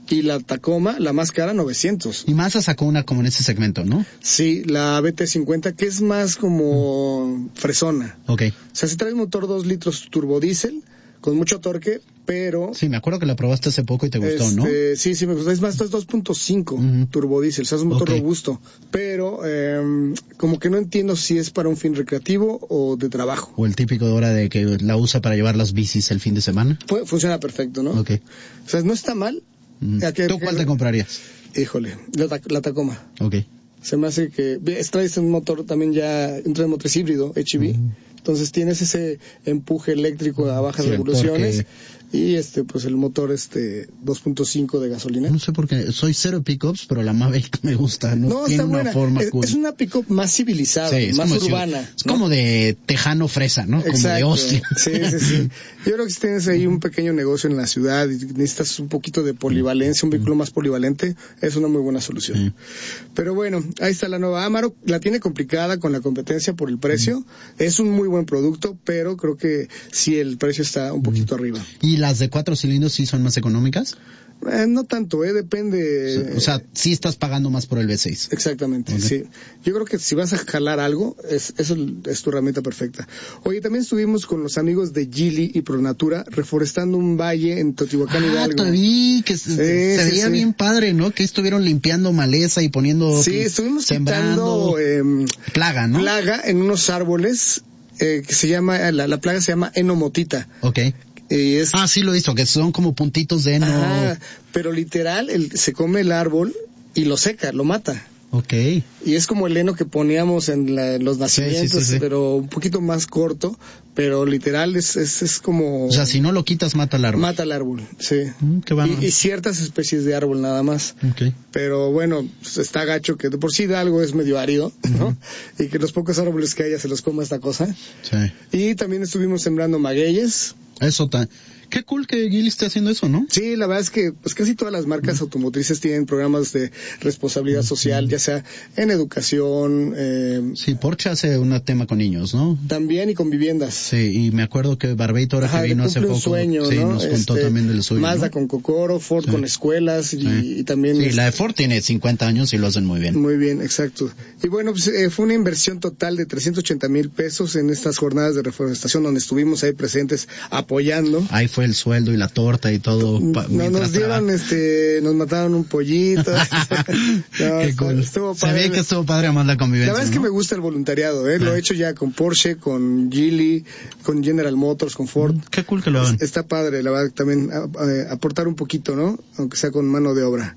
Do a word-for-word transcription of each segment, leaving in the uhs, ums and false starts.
y la Tacoma, la más cara, novecientos. Y Mazda sacó una como en ese segmento, ¿no? Sí, la B T cincuenta, que es más como fresona. Ok. O sea, se trae un motor dos litros turbodiesel, con mucho torque, pero... Sí, me acuerdo que la probaste hace poco y te gustó, este, ¿no? Sí, sí, me gustó. Es más, esto es dos punto cinco Uh-huh. turbodiesel, o sea, es un motor Okay. robusto. Pero, eh, como que no entiendo si es para un fin recreativo o de trabajo. O el típico de hora de que la usa para llevar las bicis el fin de semana. Fu- funciona perfecto, ¿no? Ok. O sea, no está mal. Mm. ¿A qué- ¿Tú qué- cuál te comprarías? Híjole, la, Ta- la Tacoma. Ok. Se me hace que... Traes un motor también ya, un tren motriz híbrido, H E V. Uh-huh. Entonces tienes ese empuje eléctrico a bajas Sí, el revoluciones. torque. Y este, pues el motor este dos punto cinco de gasolina. No sé por qué, soy cero pickups, pero la Maverick me gusta, ¿no? No, Tiene está una buena. forma Es, cool. es una pick-up más civilizada, Sí, es más como urbana. si- es ¿no? como de tejano fresa, ¿no? Como de Exacto. hostia. Sí, sí, sí. Yo creo que si tienes ahí un pequeño negocio en la ciudad y necesitas un poquito de polivalencia, un vehículo más polivalente, es una muy buena solución. Sí. Pero bueno, ahí está la nueva Amarok. La tiene complicada con la competencia por el precio. Es un muy buen producto, pero creo que sí el precio está un poquito arriba. ¿Y las de cuatro cilindros sí son más económicas? Eh, no tanto, eh, depende. O sea, sí estás pagando más por el V seis. Exactamente, Ok. sí. Yo creo que si vas a jalar algo, es, eso es tu herramienta perfecta. Oye, también estuvimos con los amigos de Geely y Pronatura reforestando un valle en Teotihuacán, Ah, Hidalgo. te vi que se, Sí, se sí, veía sí. bien padre, ¿no? Que estuvieron limpiando maleza y poniendo... Sí, estuvimos sembrando quitando eh, plaga, ¿no? plaga en unos árboles eh, que se llama, la, la plaga se llama enomotita. Ok. Y es, Ah, sí lo he visto, que son como puntitos de heno. ajá, pero literal, el, se come el árbol y lo seca, lo mata. Ok. Y es como el heno que poníamos en, la, en los nacimientos, Sí, sí, sí, sí. pero un poquito más corto, pero literal es, es, es como... O sea, si no lo quitas, mata el árbol. Mata el árbol, sí. Mm, qué bueno. Y, y ciertas especies de árbol nada más. Ok. Pero bueno, pues está gacho que de por sí algo es medio árido, ¿no? Ujú. Y que los pocos árboles que haya se los coma esta cosa. Sí. Y también estuvimos sembrando magueyes. Eso está... Qué cool que Geely esté haciendo eso, ¿no? Sí, la verdad es que pues casi todas las marcas automotrices tienen programas de responsabilidad social, ya sea en educación, eh, Sí, Porsche hace un tema con niños, ¿no? también y con viviendas. Sí, y me acuerdo que Barbeito ahora Ajá, que vino de hace cumple poco, un sueño, sí, ¿no? nos contó Este, también del suyo, Mazda ¿no? con Kokoro, Ford Sí. con escuelas y, Sí. y también... Sí, este, la de Ford tiene cincuenta años y lo hacen muy bien. Muy bien, exacto. Y bueno, pues eh, fue una inversión total de trescientos ochenta mil pesos en estas jornadas de reforestación donde estuvimos ahí presentes apoyando. Ahí fue el sueldo y la torta y todo. pa- No, mientras nos dieron, traba- este, nos mataron un pollito. No, Qué estuvo- cool. estuvo Se padre. ve que estuvo padre más la La convivencia, verdad es que ¿no? me gusta el voluntariado, ¿eh? Lo Ah. he hecho ya con Porsche, con Geely, con General Motors, con Ford. Qué cool que lo hagan. Está padre, la verdad, también a- a- aportar un poquito, ¿no? Aunque sea con mano de obra.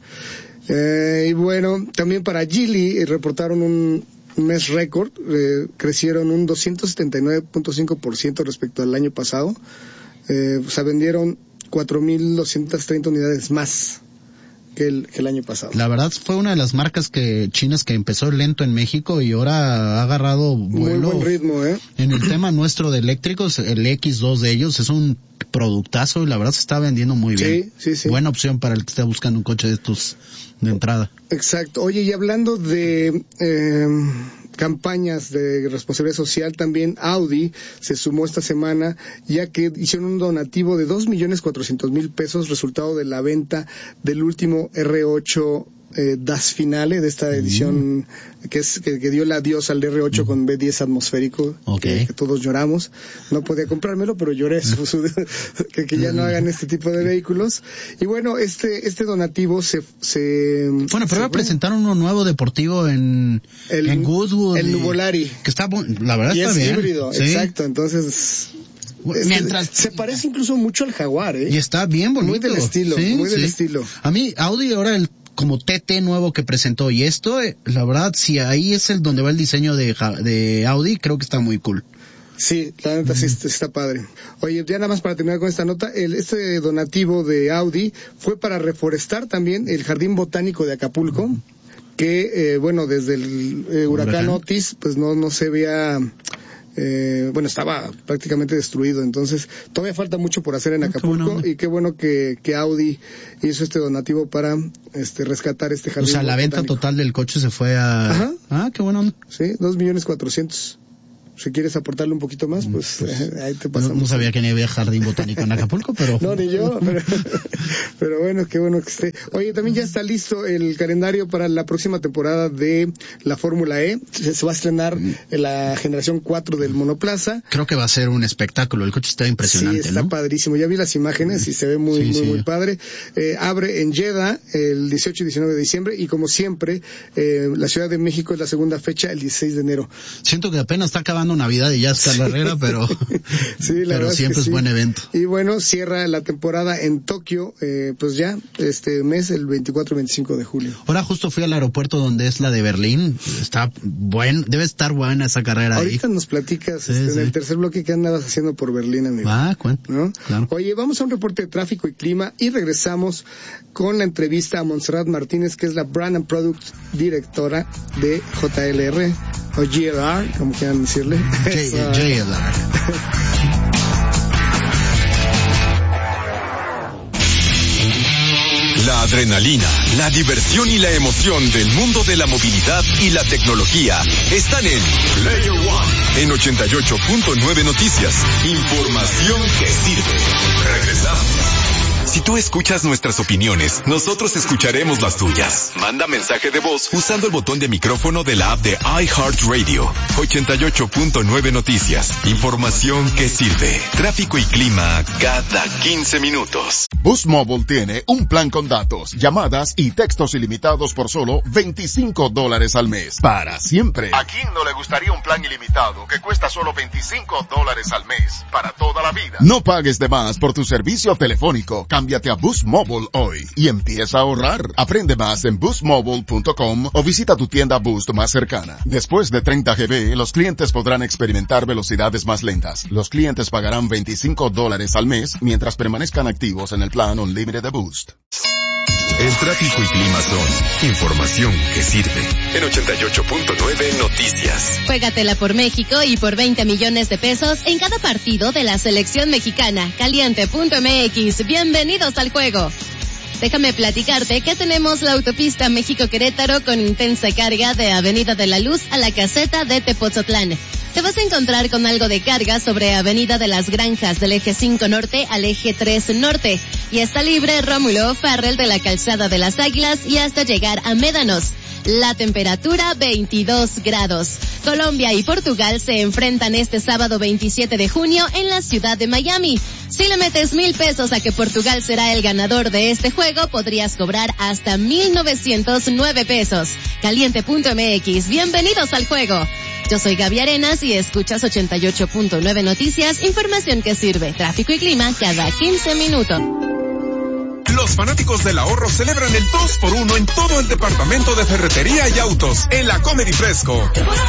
Eh, y bueno, también para Geely eh, reportaron un mes récord, eh, crecieron un doscientos setenta y nueve punto cinco por ciento respecto al año pasado. Eh, o sea, vendieron cuatro mil doscientas treinta unidades más que el, que el año pasado. La verdad fue una de las marcas que chinas que empezó lento en México y ahora ha agarrado Muy vuelo. buen ritmo, ¿eh? En el tema nuestro de eléctricos, el X dos de ellos es un productazo y la verdad se está vendiendo muy bien. Sí, sí, sí. Buena opción para el que esté buscando un coche de estos de entrada. Exacto. Oye, y hablando de eh, campañas de responsabilidad social, también Audi se sumó esta semana, ya que hicieron un donativo de dos millones cuatrocientos mil pesos, resultado de la venta del último R ocho eh, Das Finale, de esta edición mm. que es que, que dio el adiós al R ocho mm. con B diez atmosférico, okay. que, que todos lloramos. No podía comprármelo, pero lloré su, su, que, que ya no hagan este tipo de vehículos. Y bueno, este este donativo se... se bueno, pero se, ahora presentaron uno nuevo deportivo en, el, en Goodwood. El y, Nuvolari. Que está, la verdad y está es bien. híbrido, ¿sí? Exacto, entonces... Mientras se parece incluso mucho al Jaguar, ¿eh? Y está bien bonito. Muy del estilo, sí, muy del sí. estilo. A mí, Audi ahora el como T T nuevo que presentó y esto, eh, la verdad, si ahí es el donde va el diseño de, de Audi, creo que está muy cool. Sí, la neta sí está, está padre. Oye, ya nada más para terminar con esta nota, el, este donativo de Audi fue para reforestar también el Jardín Botánico de Acapulco, que, eh, bueno, desde el eh, huracán, huracán Otis, pues no, no se veía... Eh, bueno, estaba prácticamente destruido, entonces todavía falta mucho por hacer en Acapulco. Qué bueno, y qué bueno que, que Audi hizo este donativo para este rescatar este jardín. O sea, la botánico. venta total del coche se fue a... Ajá. Ah, qué bueno. Sí, dos millones cuatrocientos. si quieres aportarle un poquito más, pues, pues eh, ahí te pasamos. No, no sabía que ni había jardín botánico en Acapulco, pero... No, ni yo, pero, pero bueno, qué bueno que esté. Oye, también ya está listo el calendario para la próxima temporada de la Fórmula E. Se, se va a estrenar en la generación cuatro del monoplaza. Creo que va a ser un espectáculo, el coche está impresionante, Sí, está ¿no? padrísimo. Ya vi las imágenes y se ve muy, Sí, muy, sí. muy padre. Eh, abre en Jeddah el dieciocho y diecinueve de diciembre y como siempre, eh, la Ciudad de México es la segunda fecha, el dieciséis de enero. Siento que apenas está acabando Navidad y ya está la regla, pero, sí, la pero verdad siempre es, es sí. buen evento. Y bueno, cierra la temporada en Tokio, eh, pues ya, este mes, el veinticuatro y veinticinco de julio. Ahora justo fui al aeropuerto donde es la de Berlín. Está buen, debe estar buena esa carrera ahí. Ahorita nos platicas Sí, este, sí. en el tercer bloque que andabas haciendo por Berlín, amigo. Ah, cuenta. ¿No? Claro. Oye, vamos a un reporte de tráfico y clima y regresamos con la entrevista a Montserrat Martínez, que es la Brand and Product Directora de J L R o G L R, como quieran decirle. J- J L R. La adrenalina, la diversión y la emoción del mundo de la movilidad y la tecnología están en Player One, en ochenta y ocho punto nueve Noticias. Información que sirve. Regresamos. Si tú escuchas nuestras opiniones, nosotros escucharemos las tuyas. Manda mensaje de voz usando el botón de micrófono de la app de iHeartRadio. ochenta y ocho punto nueve Noticias. Información que sirve. Tráfico y clima cada quince minutos. Boost Mobile tiene un plan con datos, llamadas y textos ilimitados por solo veinticinco dólares al mes. Para siempre. ¿A quién no le gustaría un plan ilimitado que cuesta solo veinticinco dólares al mes? Para toda la vida. No pagues de más por tu servicio telefónico. Cámbiate a Boost Mobile hoy y empieza a ahorrar. Aprende más en boost mobile punto com o visita tu tienda Boost más cercana. Después de treinta gigabytes, los clientes podrán experimentar velocidades más lentas. Los clientes pagarán veinticinco dólares al mes mientras permanezcan activos en el plan Unlimited de Boost. El tráfico y clima son información que sirve. En ochenta y ocho punto nueve Noticias. Juégatela por México y por veinte millones de pesos en cada partido de la selección mexicana. Caliente punto M X. Bienvenidos al juego. Déjame platicarte que tenemos la autopista México-Querétaro con intensa carga de Avenida de la Luz a la caseta de Tepozotlán. Te vas a encontrar con algo de carga sobre Avenida de las Granjas del eje cinco norte al eje tres norte. Y está libre Rómulo Farrell de la calzada de las Águilas y hasta llegar a Médanos. La temperatura veintidós grados. Colombia y Portugal se enfrentan este sábado veintisiete de junio en la ciudad de Miami. Si le metes mil pesos a que Portugal será el ganador de este juego, podrías cobrar hasta mil novecientos nueve pesos. Caliente punto M X. Bienvenidos al juego. Yo soy Gaby Arenas y escuchas ochenta y ocho punto nueve Noticias, información que sirve. Tráfico y clima cada quince minutos. Los fanáticos del ahorro celebran el dos por uno en todo el departamento de ferretería y autos en la Comedy Fresco.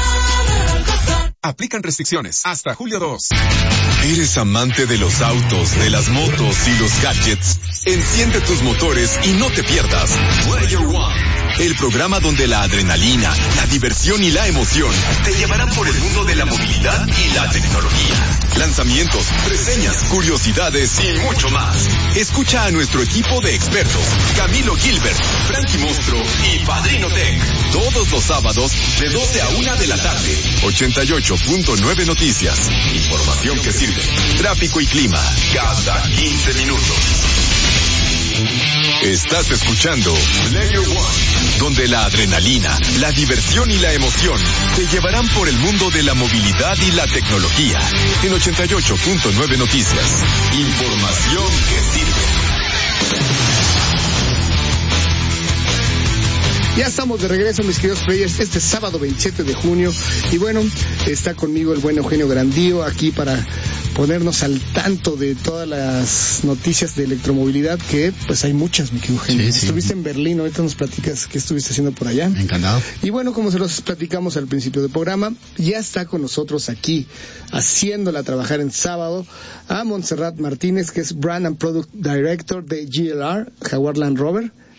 Aplican restricciones hasta julio dos. ¿Eres amante de los autos, de las motos y los gadgets? Enciende tus motores y no te pierdas Player One, el programa donde la adrenalina, la diversión y la emoción te llevarán por el mundo de la movilidad y la tecnología. Lanzamientos, reseñas, curiosidades y mucho más. Escucha a nuestro equipo de expertos, Camilo Gilbert, Frankie Monstro y Padrino Tech, todos los sábados de doce a una de la tarde. ochenta y ocho punto nueve Noticias. Información que sirve. Tráfico y clima cada quince minutos. Estás escuchando Player One, donde la adrenalina, la diversión y la emoción te llevarán por el mundo de la movilidad y la tecnología. En ochenta y ocho punto nueve Noticias. Información que sirve. Ya estamos de regreso, mis queridos players, este sábado veintisiete de junio. Y bueno, está conmigo el buen Eugenio Grandío aquí para ponernos al tanto de todas las noticias de electromovilidad, que pues hay muchas, mi querido Eugenio. Sí, sí. Estuviste en Berlín, ahorita nos platicas qué estuviste haciendo por allá. Encantado. Y bueno, como se los platicamos al principio del programa, ya está con nosotros aquí, haciéndola trabajar en sábado, a Montserrat Martínez, que es Brand and Product Director de G L R, Jaguar Land Rover.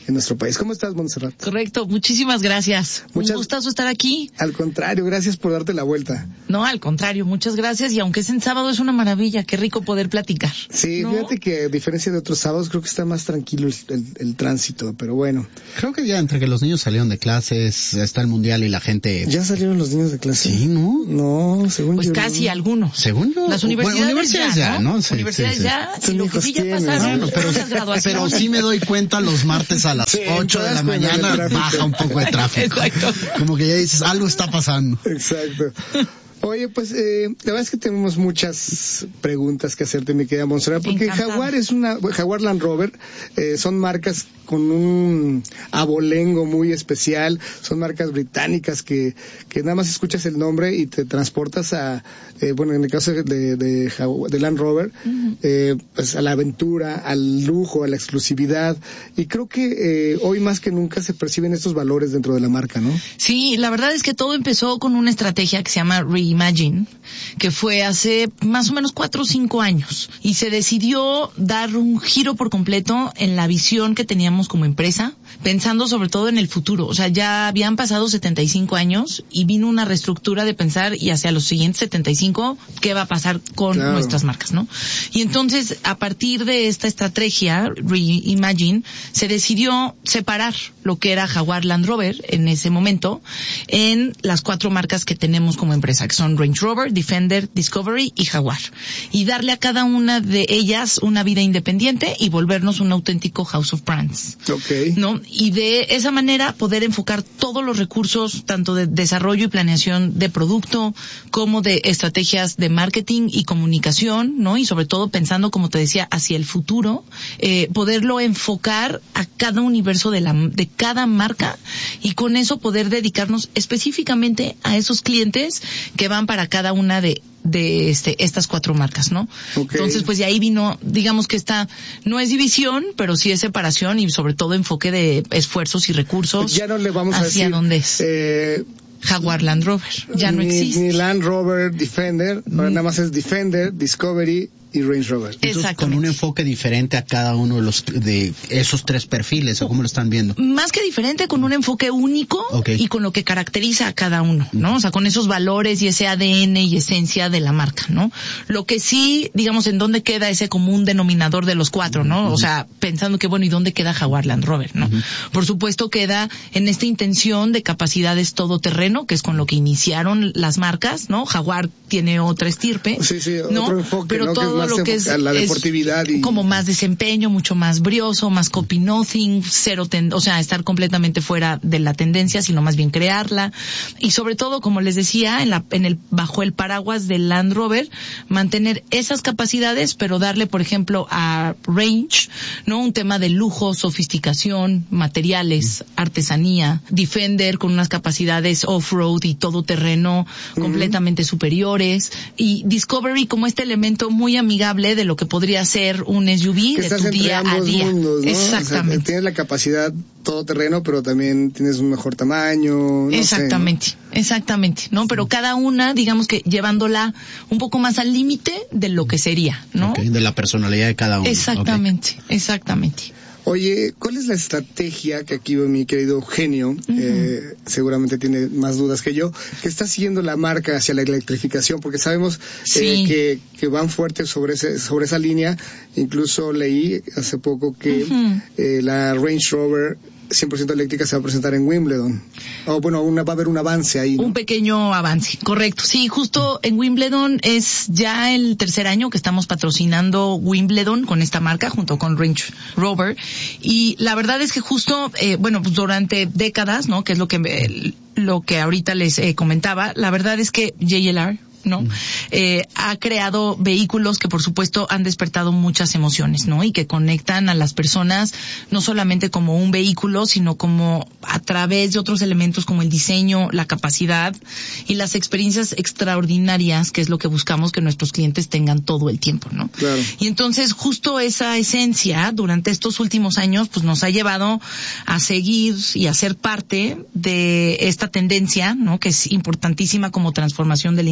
en nuestro país. ¿Cómo estás, Montserrat? Correcto, muchísimas gracias. Muchas... Un gustazo estar aquí. Al contrario, gracias por darte la vuelta. No, al contrario, muchas gracias. Y aunque es en sábado, es una maravilla. Qué rico poder platicar. Sí, ¿no? Fíjate que a diferencia de otros sábados, creo que está más tranquilo el, el, el tránsito, pero bueno. Creo que ya entre que los niños salieron de clases, está el mundial y la gente... ¿Ya salieron los niños de clase? Sí, ¿no? No, según pues yo. Pues casi no. algunos. Según yo. Las universidades, bueno, universidades ya, ¿no? ¿no? Sí, universidades sí, sí. ya, sino que sí ya tienen, pasaron ¿no? pero, las graduaciones. pero sí me doy cuenta los martes a las Sí, ocho de la con el mañana tráfico. baja un poco de tráfico. Exacto. Como que ya dices, algo está pasando. Exacto. Oye, pues eh, la verdad es que tenemos muchas preguntas que hacerte, mi querida Montserrat, porque Encantada. Jaguar es una, Jaguar Land Rover eh, son marcas con un abolengo muy especial, son marcas británicas que, que nada más escuchas el nombre y te transportas a, eh, bueno, en el caso de, de, de, Jaguar, de Land Rover, uh-huh. eh, pues a la aventura, al lujo, a la exclusividad, y creo que eh, hoy más que nunca se perciben estos valores dentro de la marca, ¿no? Sí, la verdad es que todo empezó con una estrategia que se llama Reimagine, que fue hace más o menos cuatro o cinco años, y se decidió dar un giro por completo en la visión que teníamos como empresa, pensando sobre todo en el futuro. O sea, ya habían pasado setenta y cinco años y vino una reestructura de pensar y hacia los siguientes setenta y cinco, ¿qué va a pasar con claro. nuestras marcas, no? Y entonces, a partir de esta estrategia, Reimagine, se decidió separar lo que era Jaguar Land Rover en ese momento en las cuatro marcas que tenemos como empresa, que son Range Rover, Defender, Discovery y Jaguar. Y darle a cada una de ellas una vida independiente y volvernos un auténtico House of Brands. Okay. ¿No? Y de esa manera poder enfocar todos los recursos, tanto de desarrollo y planeación de producto, como de estrategias de marketing y comunicación, ¿no? Y sobre todo pensando, como te decía, hacia el futuro, eh, poderlo enfocar a cada universo de la, de cada marca, y con eso poder dedicarnos específicamente a esos clientes que van para cada una de de este estas cuatro marcas, ¿no? Okay. Entonces, pues de ahí vino, digamos que esta no es división, pero sí es separación y sobre todo enfoque de esfuerzos y recursos. Ya no le vamos a hacia decir, dónde es. Eh, Jaguar Land Rover, ya no ni, existe. Ni Land Rover Defender, mm. ahora nada más es Defender, Discovery y Range Rover. Entonces, con un enfoque diferente a cada uno de los de esos tres perfiles, ¿o cómo lo están viendo? Más que diferente, con un enfoque único okay. y con lo que caracteriza a cada uno, ¿no? O sea, con esos valores y ese A D N y esencia de la marca, ¿no? Lo que sí, digamos, en dónde queda ese común denominador de los cuatro, ¿no? Uh-huh. O sea, pensando que, bueno, ¿y dónde queda Jaguar Land Rover, no? Uh-huh. Por supuesto, queda en esta intención de capacidades todoterreno, que es con lo que iniciaron las marcas, ¿no? Jaguar tiene otra estirpe, sí, sí, ¿no? Otro enfoque, pero ¿no? todo lo que es la deportividad es y como más desempeño, mucho más brioso, más copy nothing, cero ten, o sea, estar completamente fuera de la tendencia, sino más bien crearla, y sobre todo, como les decía, en la en el bajo el paraguas del Land Rover, mantener esas capacidades, pero darle, por ejemplo, a Range, ¿no? Un tema de lujo, sofisticación, materiales, artesanía, Defender con unas capacidades off-road y todoterreno uh-huh. completamente superiores, y Discovery como este elemento muy amigable de lo que podría ser un S U V que de tu día a día. Mundos, ¿no? Exactamente. O sea, tienes la capacidad todoterreno, pero también tienes un mejor tamaño. No exactamente, sé, ¿no? exactamente, ¿no? Pero cada una, digamos que llevándola un poco más al límite de lo que sería, ¿no? Okay, de la personalidad de cada uno. Exactamente, okay. exactamente. Oye, ¿cuál es la estrategia que aquí mi querido Eugenio, uh-huh. eh, seguramente tiene más dudas que yo, que está siguiendo la marca hacia la electrificación? Porque sabemos sí. eh, que, que van fuertes sobre ese, sobre esa línea. Incluso leí hace poco que uh-huh. eh, la Range Rover cien por ciento eléctrica se va a presentar en Wimbledon. O bueno, una, va a haber un avance ahí, ¿no? Un pequeño avance, correcto. Sí, justo en Wimbledon es ya el tercer año que estamos patrocinando Wimbledon con esta marca junto con Range Rover. Y la verdad es que justo, eh, bueno, pues durante décadas, ¿no? Que es lo que, eh, lo que ahorita les eh, comentaba, la verdad es que J L R, ¿no? Mm. Eh, ha creado vehículos que por supuesto han despertado muchas emociones, ¿no? Y que conectan a las personas no solamente como un vehículo, sino como a través de otros elementos como el diseño, la capacidad y las experiencias extraordinarias, que es lo que buscamos que nuestros clientes tengan todo el tiempo, ¿no? Claro. Y entonces justo esa esencia durante estos últimos años pues nos ha llevado a seguir y a ser parte de esta tendencia, ¿no? Que es importantísima como transformación de la industria,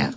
tecnología.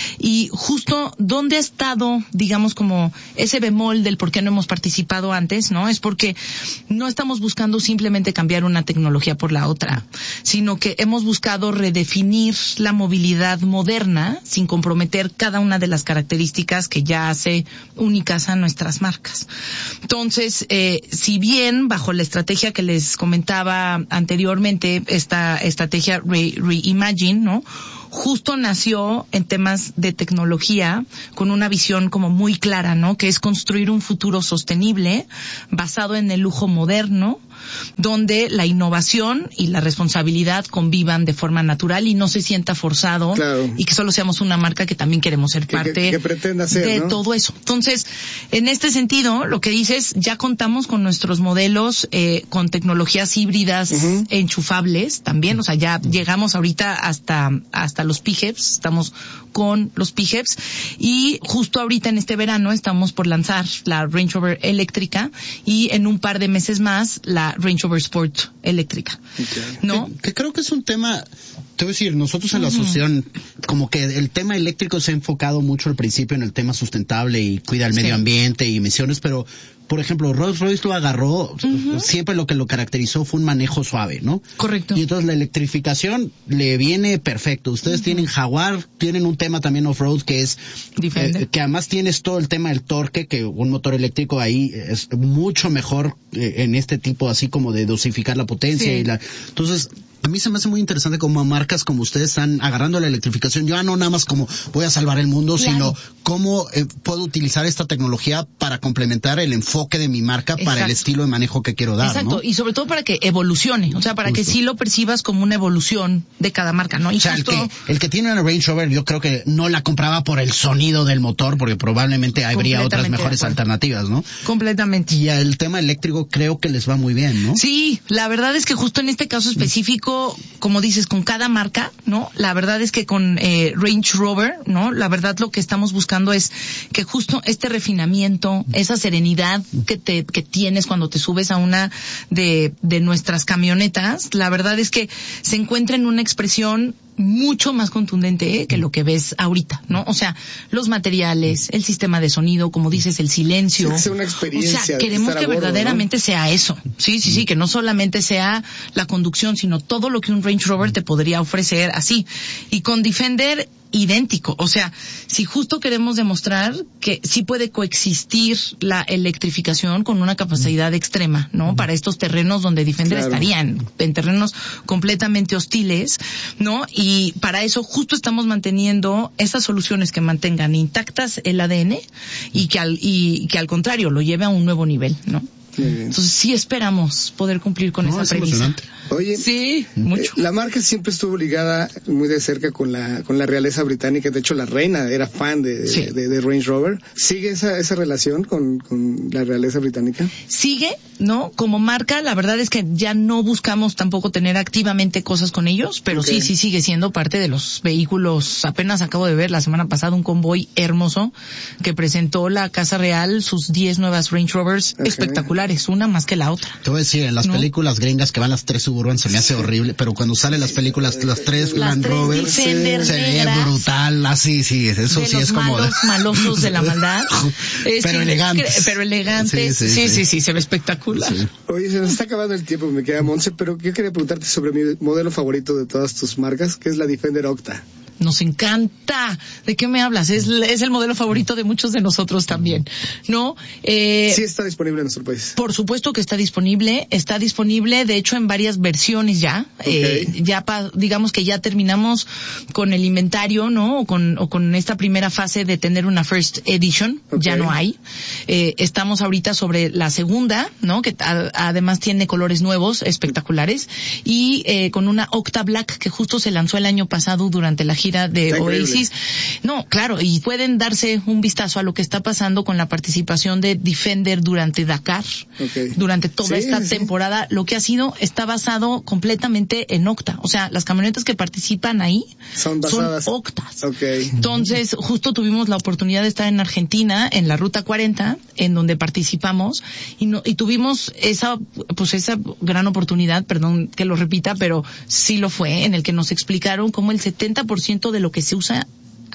Y justo donde ha estado, digamos, como ese bemol del por qué no hemos participado antes, ¿no? Es porque no estamos buscando simplemente cambiar una tecnología por la otra, sino que hemos buscado redefinir la movilidad moderna sin comprometer cada una de las características que ya hace únicas a nuestras marcas. Entonces, eh, si bien bajo la estrategia que les comentaba anteriormente, esta estrategia Re- Reimagine, ¿no? Justo nació en temas de tecnología con una visión como muy clara, ¿no? Que es construir un futuro sostenible basado en el lujo moderno, donde la innovación y la responsabilidad convivan de forma natural y no se sienta forzado, claro, y que solo seamos una marca que también queremos ser que, parte que, que pretenda ser, de ¿no? todo eso. Entonces, en este sentido, lo que dices, ya contamos con nuestros modelos eh, con tecnologías híbridas uh-huh. enchufables también, o sea, ya llegamos ahorita hasta hasta los P H E Vs, estamos con los P H E Vs y justo ahorita en este verano estamos por lanzar la Range Rover eléctrica y en un par de meses más la Range Rover Sport eléctrica, okay. ¿no? Que, que creo que es un tema, te voy a decir, nosotros en la asociación, como que el tema eléctrico se ha enfocado mucho al principio en el tema sustentable y cuida el medio sí. ambiente y emisiones, pero por ejemplo, Rolls-Royce lo agarró, uh-huh. siempre lo que lo caracterizó fue un manejo suave, ¿no? Correcto. Y entonces la electrificación le viene perfecto. Ustedes uh-huh. tienen Jaguar, tienen un tema también off-road que es, eh, que además tienes todo el tema del torque, que un motor eléctrico ahí es mucho mejor eh, en este tipo así como de dosificar la potencia sí. y la, entonces, a mí se me hace muy interesante como marcas como ustedes están agarrando la electrificación, ya no nada más como voy a salvar el mundo, claro. sino cómo eh, puedo utilizar esta tecnología para complementar el enfoque de mi marca Exacto. para el estilo de manejo que quiero dar, Exacto, ¿no? y sobre todo para que evolucione, o sea, para Justo. que sí lo percibas como una evolución de cada marca, ¿no? Y o sea, justo... el, que, el que tiene una Range Rover yo creo que no la compraba por el sonido del motor, porque probablemente habría otras mejores alternativas, ¿no? Completamente. Y el tema eléctrico creo que les va muy bien, ¿no? Sí, la verdad es que justo en este caso específico, como dices, con cada marca, ¿no? La verdad es que con eh, Range Rover, ¿no? La verdad lo que estamos buscando es que justo este refinamiento, esa serenidad que te que tienes cuando te subes a una de de nuestras camionetas, la verdad es que se encuentra en una expresión mucho más contundente ¿eh? que lo que ves ahorita, ¿no? O sea, los materiales, el sistema de sonido, como dices, el silencio. Es una experiencia. O sea, queremos que bordo, verdaderamente ¿no? sea eso. Sí, sí, sí, que no solamente sea la conducción, sino todo lo que un Range Rover te podría ofrecer así. Y con Defender, idéntico. O sea, si justo queremos demostrar que sí puede coexistir la electrificación con una capacidad extrema, ¿no? Para estos terrenos donde Defender claro. estaría en, en terrenos completamente hostiles, ¿no? Y para eso justo estamos manteniendo esas soluciones que mantengan intactas el A D N y que al, y que al contrario lo lleve a un nuevo nivel, ¿no? Entonces sí esperamos poder cumplir con no, esa premisa. Oye, sí, mucho. Eh, la marca siempre estuvo ligada muy de cerca con la con la realeza británica. De hecho, la reina era fan de, sí. de, de Range Rover. ¿Sigue esa esa relación con, con la realeza británica? Sigue, ¿no? Como marca, la verdad es que ya no buscamos tampoco tener activamente cosas con ellos, pero okay. sí, sí sigue siendo parte de los vehículos. Apenas acabo de ver la semana pasada un convoy hermoso que presentó la Casa Real, sus diez nuevas Range Rovers okay. espectaculares. Es una más que la otra. Te voy a decir, en las ¿no? películas gringas que van las tres Suburban se me hace horrible, pero cuando salen las películas, las tres las Land Rover, se ve brutal, así, sí, eso de sí los es como... malos, malosos de la maldad. pero elegantes. Pero elegantes, sí, sí, sí, sí, sí, se ve espectacular. Sí. Oye, se nos está acabando el tiempo, me queda Monse, pero yo quería preguntarte sobre mi modelo favorito de todas tus marcas, que es la Defender Octa. Nos encanta. ¿De qué me hablas? Es, es el modelo favorito de muchos de nosotros también, ¿no? Eh, sí está disponible en nuestro país. Por supuesto que está disponible. Está disponible, de hecho, en varias versiones ya. Okay. Eh, ya pa, digamos que ya terminamos con el inventario, ¿no? O con, o con esta primera fase de tener una First Edition. Okay. Ya no hay. Eh, estamos ahorita sobre la segunda, ¿no? Que a, además tiene colores nuevos, espectaculares. Y eh, con una Octa Black que justo se lanzó el año pasado durante la gira de está Oasis. Increíble. No, claro, y pueden darse un vistazo a lo que está pasando con la participación de Defender durante Dakar, okay. durante toda sí, esta sí. temporada. Lo que ha sido está basado completamente en Octa. O sea, las camionetas que participan ahí son, basadas. son Octas. Okay. Entonces, justo tuvimos la oportunidad de estar en Argentina, en la Ruta cuarenta, en donde participamos, y, no, y tuvimos esa, pues esa gran oportunidad, perdón que lo repita, pero sí lo fue, en el que nos explicaron cómo el setenta por ciento de lo que se usa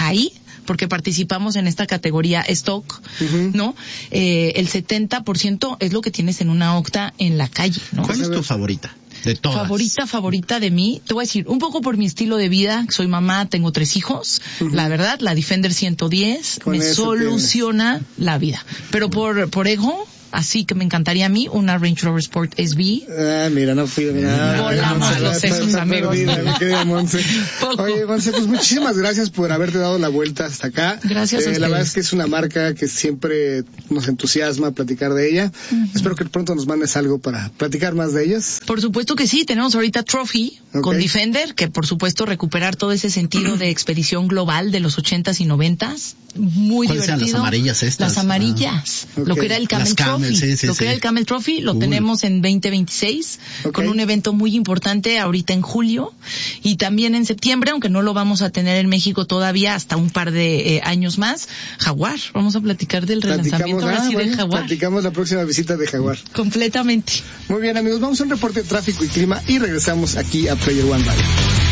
ahí, porque participamos en esta categoría stock, uh-huh. ¿no? Eh, el setenta por ciento es lo que tienes en una Octa en la calle, ¿no? ¿Cuál es tu favorita? De todas. Favorita, favorita de mí, te voy a decir, un poco por mi estilo de vida, soy mamá, tengo tres hijos, uh-huh. la verdad, la Defender ciento diez Con me soluciona tienes. la vida. Pero por, por ego, así que me encantaría a mí una Range Rover Sport S V. Ah, mira, no fui. Mira, Volamos los sesos, amigos. Perdida, Monse. Oye, Monse, pues muchísimas gracias por haberte dado la vuelta hasta acá. Gracias eh, a ustedes. La verdad es que es una marca que siempre nos entusiasma platicar de ella. Uh-huh. Espero que pronto nos mandes algo para platicar más de ellas. Por supuesto que sí. Tenemos ahorita Trophy okay. con Defender, que por supuesto recuperar todo ese sentido de expedición global de los ochentas y noventas. Muy ¿Cuáles divertido. Eran las amarillas estas? Las amarillas. Ah. Okay. Lo que era el Camel Trophy. Sí, sí, lo que sí. era el Camel Trophy lo cool. tenemos en veinte veintiséis okay. con un evento muy importante ahorita en julio y también en septiembre, aunque no lo vamos a tener en México todavía hasta un par de eh, años más. Jaguar, vamos a platicar del relanzamiento ahora ah, sí bueno, del Jaguar. Platicamos la próxima visita de Jaguar. Completamente. Muy bien, amigos, vamos a un reporte de tráfico y clima y regresamos aquí a Player One Radio.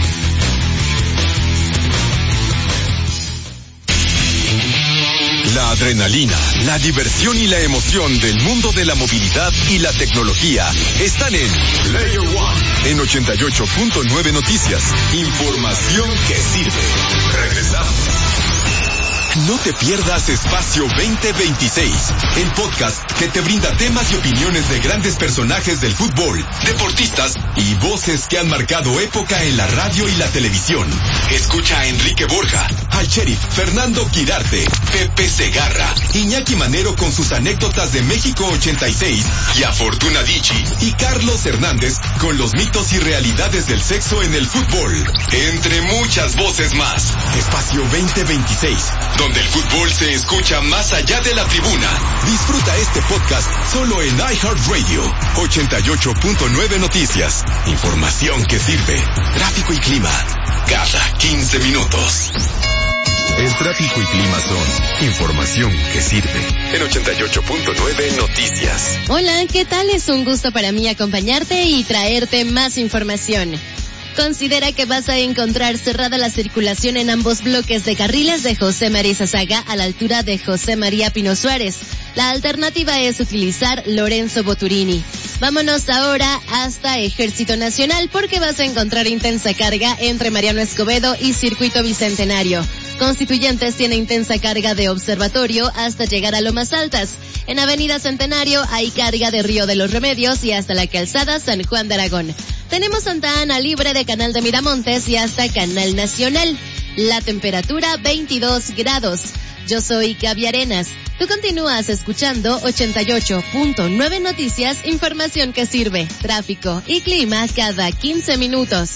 La adrenalina, la diversión y la emoción del mundo de la movilidad y la tecnología están en Player One, en ochenta y ocho punto nueve Noticias. Información que sirve. Regresamos. No te pierdas Espacio veinte veintiséis, el podcast que te brinda temas y opiniones de grandes personajes del fútbol, deportistas y voces que han marcado época en la radio y la televisión. Escucha a Enrique Borja, al sheriff Fernando Quirarte, Pepe Segarra, Iñaki Manero con sus anécdotas de México ochenta y seis y a Fortuna Dicci y Carlos Hernández con los mitos y realidades del sexo en el fútbol, entre muchas voces más. Espacio veinte veintiséis, donde el fútbol se escucha más allá de la tribuna. Disfruta este podcast solo en iHeartRadio. ochenta y ocho punto nueve Noticias. Información que sirve. Tráfico y clima. Cada quince minutos. El tráfico y clima son información que sirve. En ochenta y ocho punto nueve Noticias. Hola, ¿qué tal? Es un gusto para mí acompañarte y traerte más información. Considera que vas a encontrar cerrada la circulación en ambos bloques de carriles de José María Zazaga a la altura de José María Pino Suárez. La alternativa es utilizar Lorenzo Boturini. Vámonos ahora hasta Ejército Nacional porque vas a encontrar intensa carga entre Mariano Escobedo y Circuito Bicentenario. Constituyentes tiene intensa carga de Observatorio hasta llegar a Lomas Altas. En Avenida Centenario hay carga de Río de los Remedios y hasta la calzada San Juan de Aragón. Tenemos Santa Ana libre de Canal de Miramontes y hasta Canal Nacional. La temperatura veintidós grados. Yo soy Gaby Arenas. Tú continúas escuchando ochenta y ocho punto nueve Noticias, información que sirve. Tráfico y clima cada quince minutos.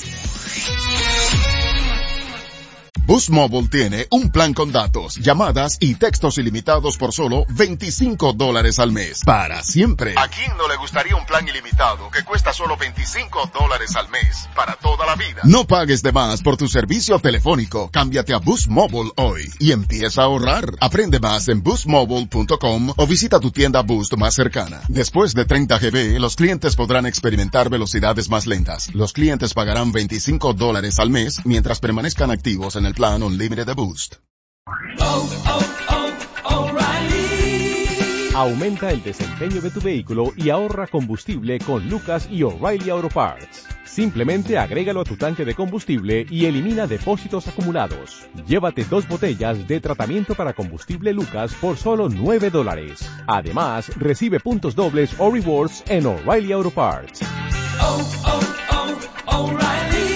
Boost Mobile tiene un plan con datos, llamadas y textos ilimitados por solo veinticinco dólares al mes. Para siempre. ¿A quién no le gustaría un plan ilimitado que cuesta solo veinticinco dólares al mes? Para toda la vida. No pagues de más por tu servicio telefónico. Cámbiate a Boost Mobile hoy y empieza a ahorrar. Aprende más en boost mobile punto com o visita tu tienda Boost más cercana. Después de treinta gigabytes, los clientes podrán experimentar velocidades más lentas. Los clientes pagarán veinticinco dólares al mes mientras permanezcan activos en el plan Unlimited de Boost. Oh, oh, oh, O'Reilly. Aumenta el desempeño de tu vehículo y ahorra combustible con Lucas y O'Reilly Auto Parts. Simplemente agrégalo a tu tanque de combustible y elimina depósitos acumulados. Llévate dos botellas de tratamiento para combustible Lucas por solo nueve dólares. Además, recibe puntos dobles o rewards en O'Reilly Auto Parts. Oh, oh, oh, O'Reilly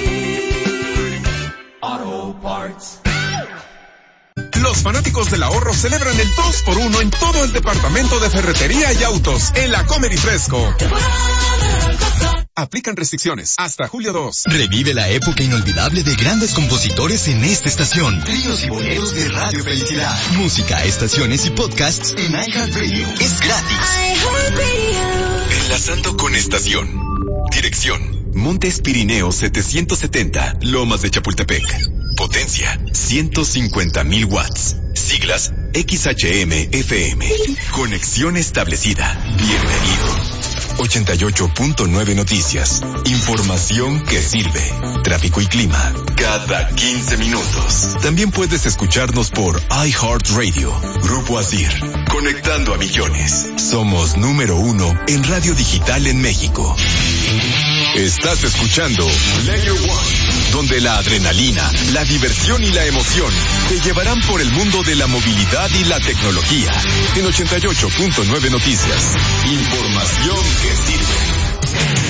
Auto Parts. Los fanáticos del ahorro celebran el dos por uno en todo el departamento de ferretería y autos en la Comedy Fresco. Aplican restricciones hasta julio dos. Revive la época inolvidable de grandes compositores en esta estación. Tríos y boleros de Radio Felicidad. Música, estaciones y podcasts en iHeartRadio. Es gratis. Enlazando con estación. Dirección: Montes Pirineos setecientos setenta, Lomas de Chapultepec. Potencia: ciento cincuenta mil watts. Siglas: X H M F M. Conexión establecida. Bienvenido. ochenta y ocho punto nueve Noticias. Información que sirve. Tráfico y clima cada quince minutos. También puedes escucharnos por iHeartRadio. Grupo Asir. Conectando a millones. Somos número uno en radio digital en México. Estás escuchando Layer One, donde la adrenalina, la diversión y la emoción te llevarán por el mundo de la movilidad y la tecnología. En ochenta y ocho punto nueve Noticias. Información que sirve.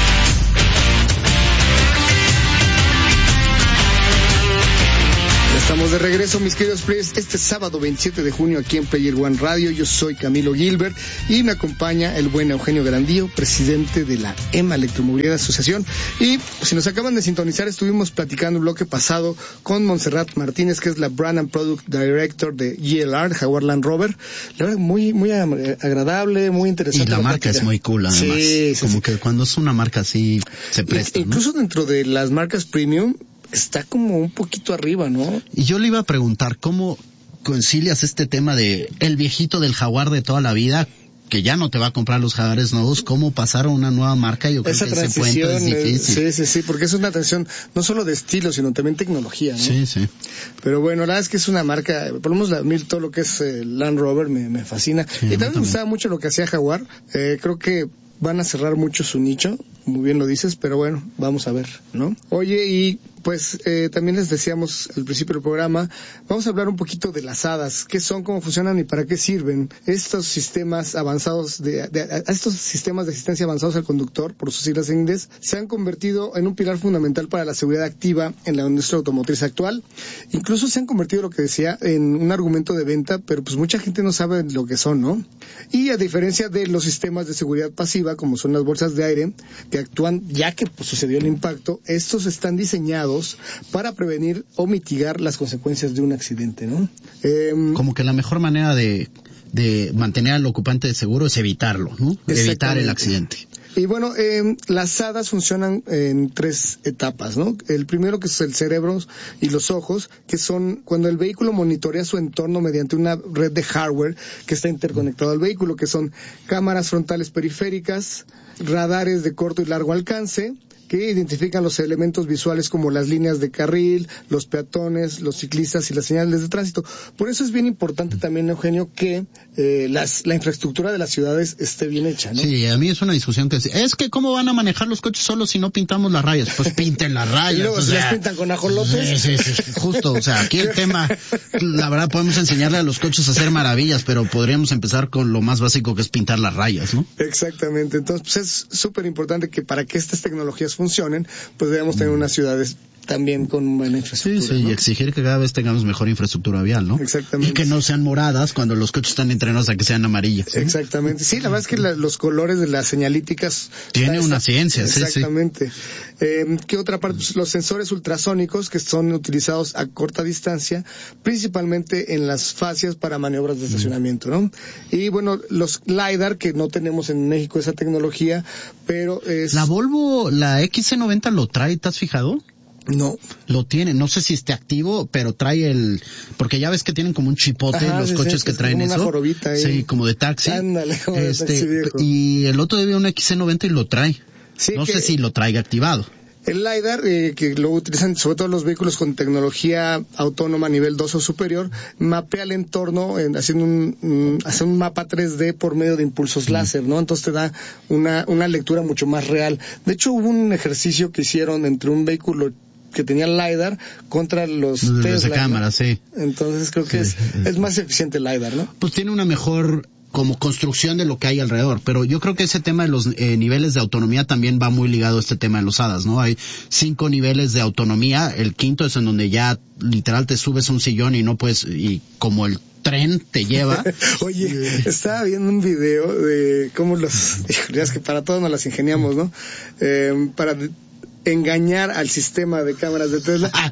Estamos de regreso, mis queridos players, este sábado veintisiete de junio aquí en Player One Radio. Yo soy Camilo Gilbert y me acompaña el buen Eugenio Grandío, presidente de la E M A Electromovilidad Asociación. Y si nos acaban de sintonizar, estuvimos platicando el bloque pasado con Montserrat Martínez, que es la Brand and Product Director de G L R, Jaguar Land Rover. La verdad, muy, muy agradable, muy interesante. Y la, la marca plática. Es muy cool, además. Sí, sí, Como sí. que cuando es una marca así, se presta, y, incluso ¿no? dentro de las marcas premium, está como un poquito arriba, ¿no? Y yo le iba a preguntar, ¿cómo concilias este tema de el viejito del Jaguar de toda la vida, que ya no te va a comprar los Jaguares nuevos, cómo pasar a una nueva marca? Yo creo Esa que ese puente es difícil. Sí, sí, sí, porque es una transición no solo de estilo, sino también tecnología, ¿no? Sí, sí. Pero bueno, la verdad es que es una marca, por lo menos la, todo lo que es eh, Land Rover me, me fascina. Sí, y también, también me gustaba mucho lo que hacía Jaguar. Eh, creo que van a cerrar mucho su nicho, muy bien lo dices, pero bueno, vamos a ver, ¿no? Oye, y pues eh, también les decíamos al principio del programa, vamos a hablar un poquito de las hadas, qué son, cómo funcionan y para qué sirven estos sistemas avanzados, de, de estos sistemas de asistencia avanzados al conductor, por sus siglas en inglés, se han convertido en un pilar fundamental para la seguridad activa en la industria automotriz actual. Incluso se han convertido, lo que decía, en un argumento de venta, pero pues mucha gente no sabe lo que son, ¿no? Y a diferencia de los sistemas de seguridad pasiva, como son las bolsas de aire, que actúan ya que pues, sucedió el impacto, estos están diseñados para prevenir o mitigar las consecuencias de un accidente, ¿no? Eh, Como que la mejor manera de, de mantener al ocupante de seguro es evitarlo, ¿no? Evitar el accidente. Y bueno, eh, las hadas funcionan en tres etapas, ¿no? El primero, que es el cerebro y los ojos, que son cuando el vehículo monitorea su entorno mediante una red de hardware que está interconectado al vehículo, que son cámaras frontales periféricas, radares de corto y largo alcance, que identifican los elementos visuales como las líneas de carril, los peatones, los ciclistas y las señales de tránsito. Por eso es bien importante también, Eugenio, que eh, las, la infraestructura de las ciudades esté bien hecha, ¿no? Sí, a mí es una discusión que es que cómo van a manejar los coches solos si no pintamos las rayas. Pues pinten las rayas. Y luego o se sea, las pintan con ajolotes. Sí, sí, sí, justo. O sea, aquí el tema, la verdad podemos enseñarle a los coches a hacer maravillas, pero podríamos empezar con lo más básico, que es pintar las rayas, ¿no? Exactamente. Entonces, pues es súper importante que para que estas tecnologías funcionen, pues debemos tener unas ciudades también con buena infraestructura. Sí, sí, ¿no? y exigir que cada vez tengamos mejor infraestructura vial, ¿no? Exactamente. Y que no sean moradas cuando los coches están entrenados a que sean amarillas, ¿no? Exactamente. Sí, la verdad es que la, los colores de las señalíticas... Tiene una ciencia, sí, sí. Exactamente. Eh, ¿Qué otra parte? Pues los sensores ultrasónicos que son utilizados a corta distancia, principalmente en las fascias para maniobras de estacionamiento, ¿no? Y bueno, los LiDAR, que no tenemos en México esa tecnología, pero es... La Volvo, la X C noventa lo trae, ¿te has fijado? No. Lo tiene, no sé si esté activo, pero trae el, porque ya ves que tienen como un chipote. Ajá, los sí, coches sí, que traen como una eso. Jorobita ahí. Sí, como de taxi. Ándale, como este, de taxi viejo. Y el otro debe un X C noventa y lo trae. Sí, no sé si lo traiga activado. El LiDAR, eh, que lo utilizan sobre todo los vehículos con tecnología autónoma nivel dos o superior, mapea el entorno en, haciendo un, un, hace un mapa tres D por medio de impulsos mm. láser, ¿no? Entonces te da una, una lectura mucho más real. De hecho, hubo un ejercicio que hicieron entre un vehículo que tenía LiDAR contra los Tesla, de cámara, ¿no? Sí. Entonces creo que sí. es, es más eficiente el LiDAR, ¿no? Pues tiene una mejor como construcción de lo que hay alrededor, pero yo creo que ese tema de los eh, niveles de autonomía también va muy ligado a este tema de los hadas, ¿no? Hay cinco niveles de autonomía, el quinto es en donde ya literal te subes a un sillón y no puedes, y como el tren te lleva. Oye, estaba viendo un video de cómo los, es que para todos nos las ingeniamos, ¿no? Eh, para engañar al sistema de cámaras de Tesla. Ah,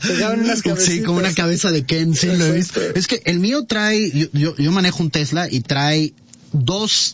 sí, como una cabeza de Ken, sí, lo he visto. Es que el mío trae, yo, yo, yo manejo un Tesla y trae dos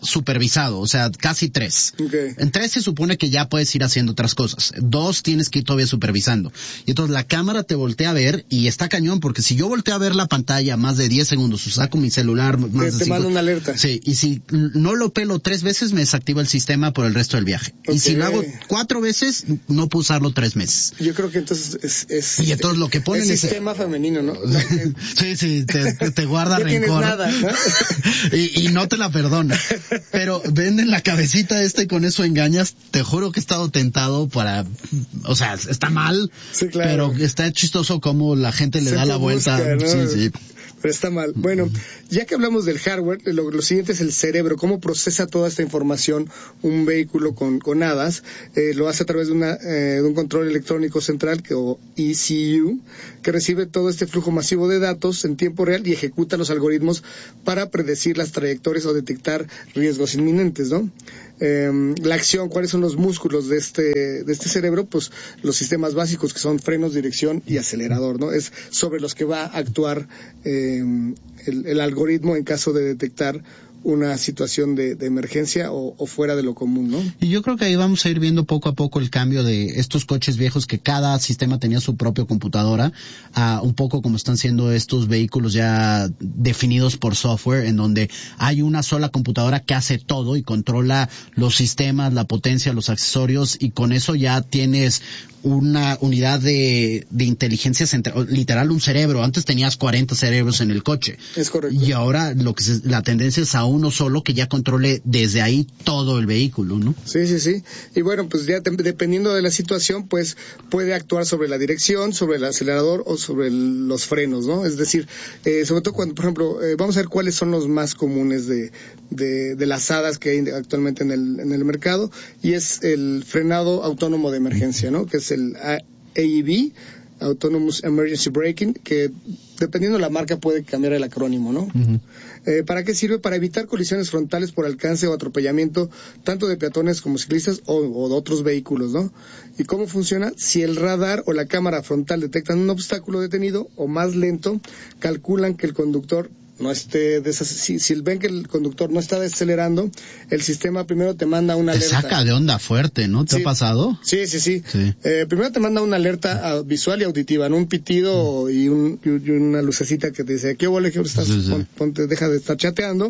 supervisado, o sea, casi tres. Okay. En tres se supone que ya puedes ir haciendo otras cosas. Dos tienes que ir todavía supervisando. Y entonces la cámara te voltea a ver y está cañón, porque si yo volteo a ver la pantalla más de diez segundos, o saco mi celular más te, de te cinco, manda una alerta. Sí, y si no lo pelo tres veces, me desactiva el sistema por el resto del viaje. Okay. Y si lo hago cuatro veces, no puedo usarlo tres meses. Yo creo que entonces es... es y entonces lo que ponen es... es... sistema femenino, ¿no? sí, sí, te, te guarda no rencor. Tienes nada, ¿no? y, y no te la perdona. Pero venden la cabecita esta y con eso engañas. Te juro que he estado tentado para... O sea, está mal, sí, claro. Pero está chistoso como la gente le Se da la vuelta. Busca, ¿no? Sí, sí. Pero está mal. Bueno, ya que hablamos del hardware, lo, lo siguiente es el cerebro. ¿Cómo procesa toda esta información un vehículo con, con hadas? Eh, lo hace a través de, una, eh, de un control electrónico central, que, o E C U, que recibe todo este flujo masivo de datos en tiempo real y ejecuta los algoritmos para predecir las trayectorias o detectar riesgos inminentes, ¿no? Eh, la acción, cuáles son los músculos de este de este cerebro, pues los sistemas básicos que son frenos, dirección y acelerador, ¿no? Es sobre los que va a actuar eh, el, el algoritmo en caso de detectar una situación de, de emergencia o, o fuera de lo común, ¿no? Y yo creo que ahí vamos a ir viendo poco a poco el cambio de estos coches viejos que cada sistema tenía su propia computadora, a un poco como están siendo estos vehículos ya definidos por software, en donde hay una sola computadora que hace todo y controla los sistemas, la potencia, los accesorios, y con eso ya tienes una unidad de, de inteligencia central, literal un cerebro. Antes tenías cuarenta cerebros en el coche. Es correcto. Y ahora lo que se, la tendencia es a uno solo que ya controle desde ahí todo el vehículo, ¿no? Sí, sí, sí. Y bueno, pues ya te, dependiendo de la situación, pues puede actuar sobre la dirección, sobre el acelerador o sobre el, los frenos, ¿no? Es decir, eh, sobre todo cuando, por ejemplo, eh, vamos a ver cuáles son los más comunes de, de, de las hadas que hay actualmente en el, en el mercado, y es el frenado autónomo de emergencia, ¿no? Que es el A E B, Autonomous Emergency Braking, que dependiendo de la marca puede cambiar el acrónimo, ¿no? Uh-huh. Eh, ¿Para qué sirve? Para evitar colisiones frontales por alcance o atropellamiento tanto de peatones como ciclistas o, o de otros vehículos, ¿no? ¿Y cómo funciona? Si el radar o la cámara frontal detectan un obstáculo detenido o más lento, calculan que el conductor no esté desas... si, si ven que el conductor no está acelerando, el sistema primero te manda una alerta. Te saca de onda fuerte, ¿no? ¿Te sí. ha pasado? Sí, sí, sí. sí. Eh, primero te manda una alerta visual y auditiva, ¿no? Un pitido mm. y, un, y una lucecita que te dice, ¿qué huele? ¿Qué estás? Sí, sí. Pon, ponte, deja de estar chateando.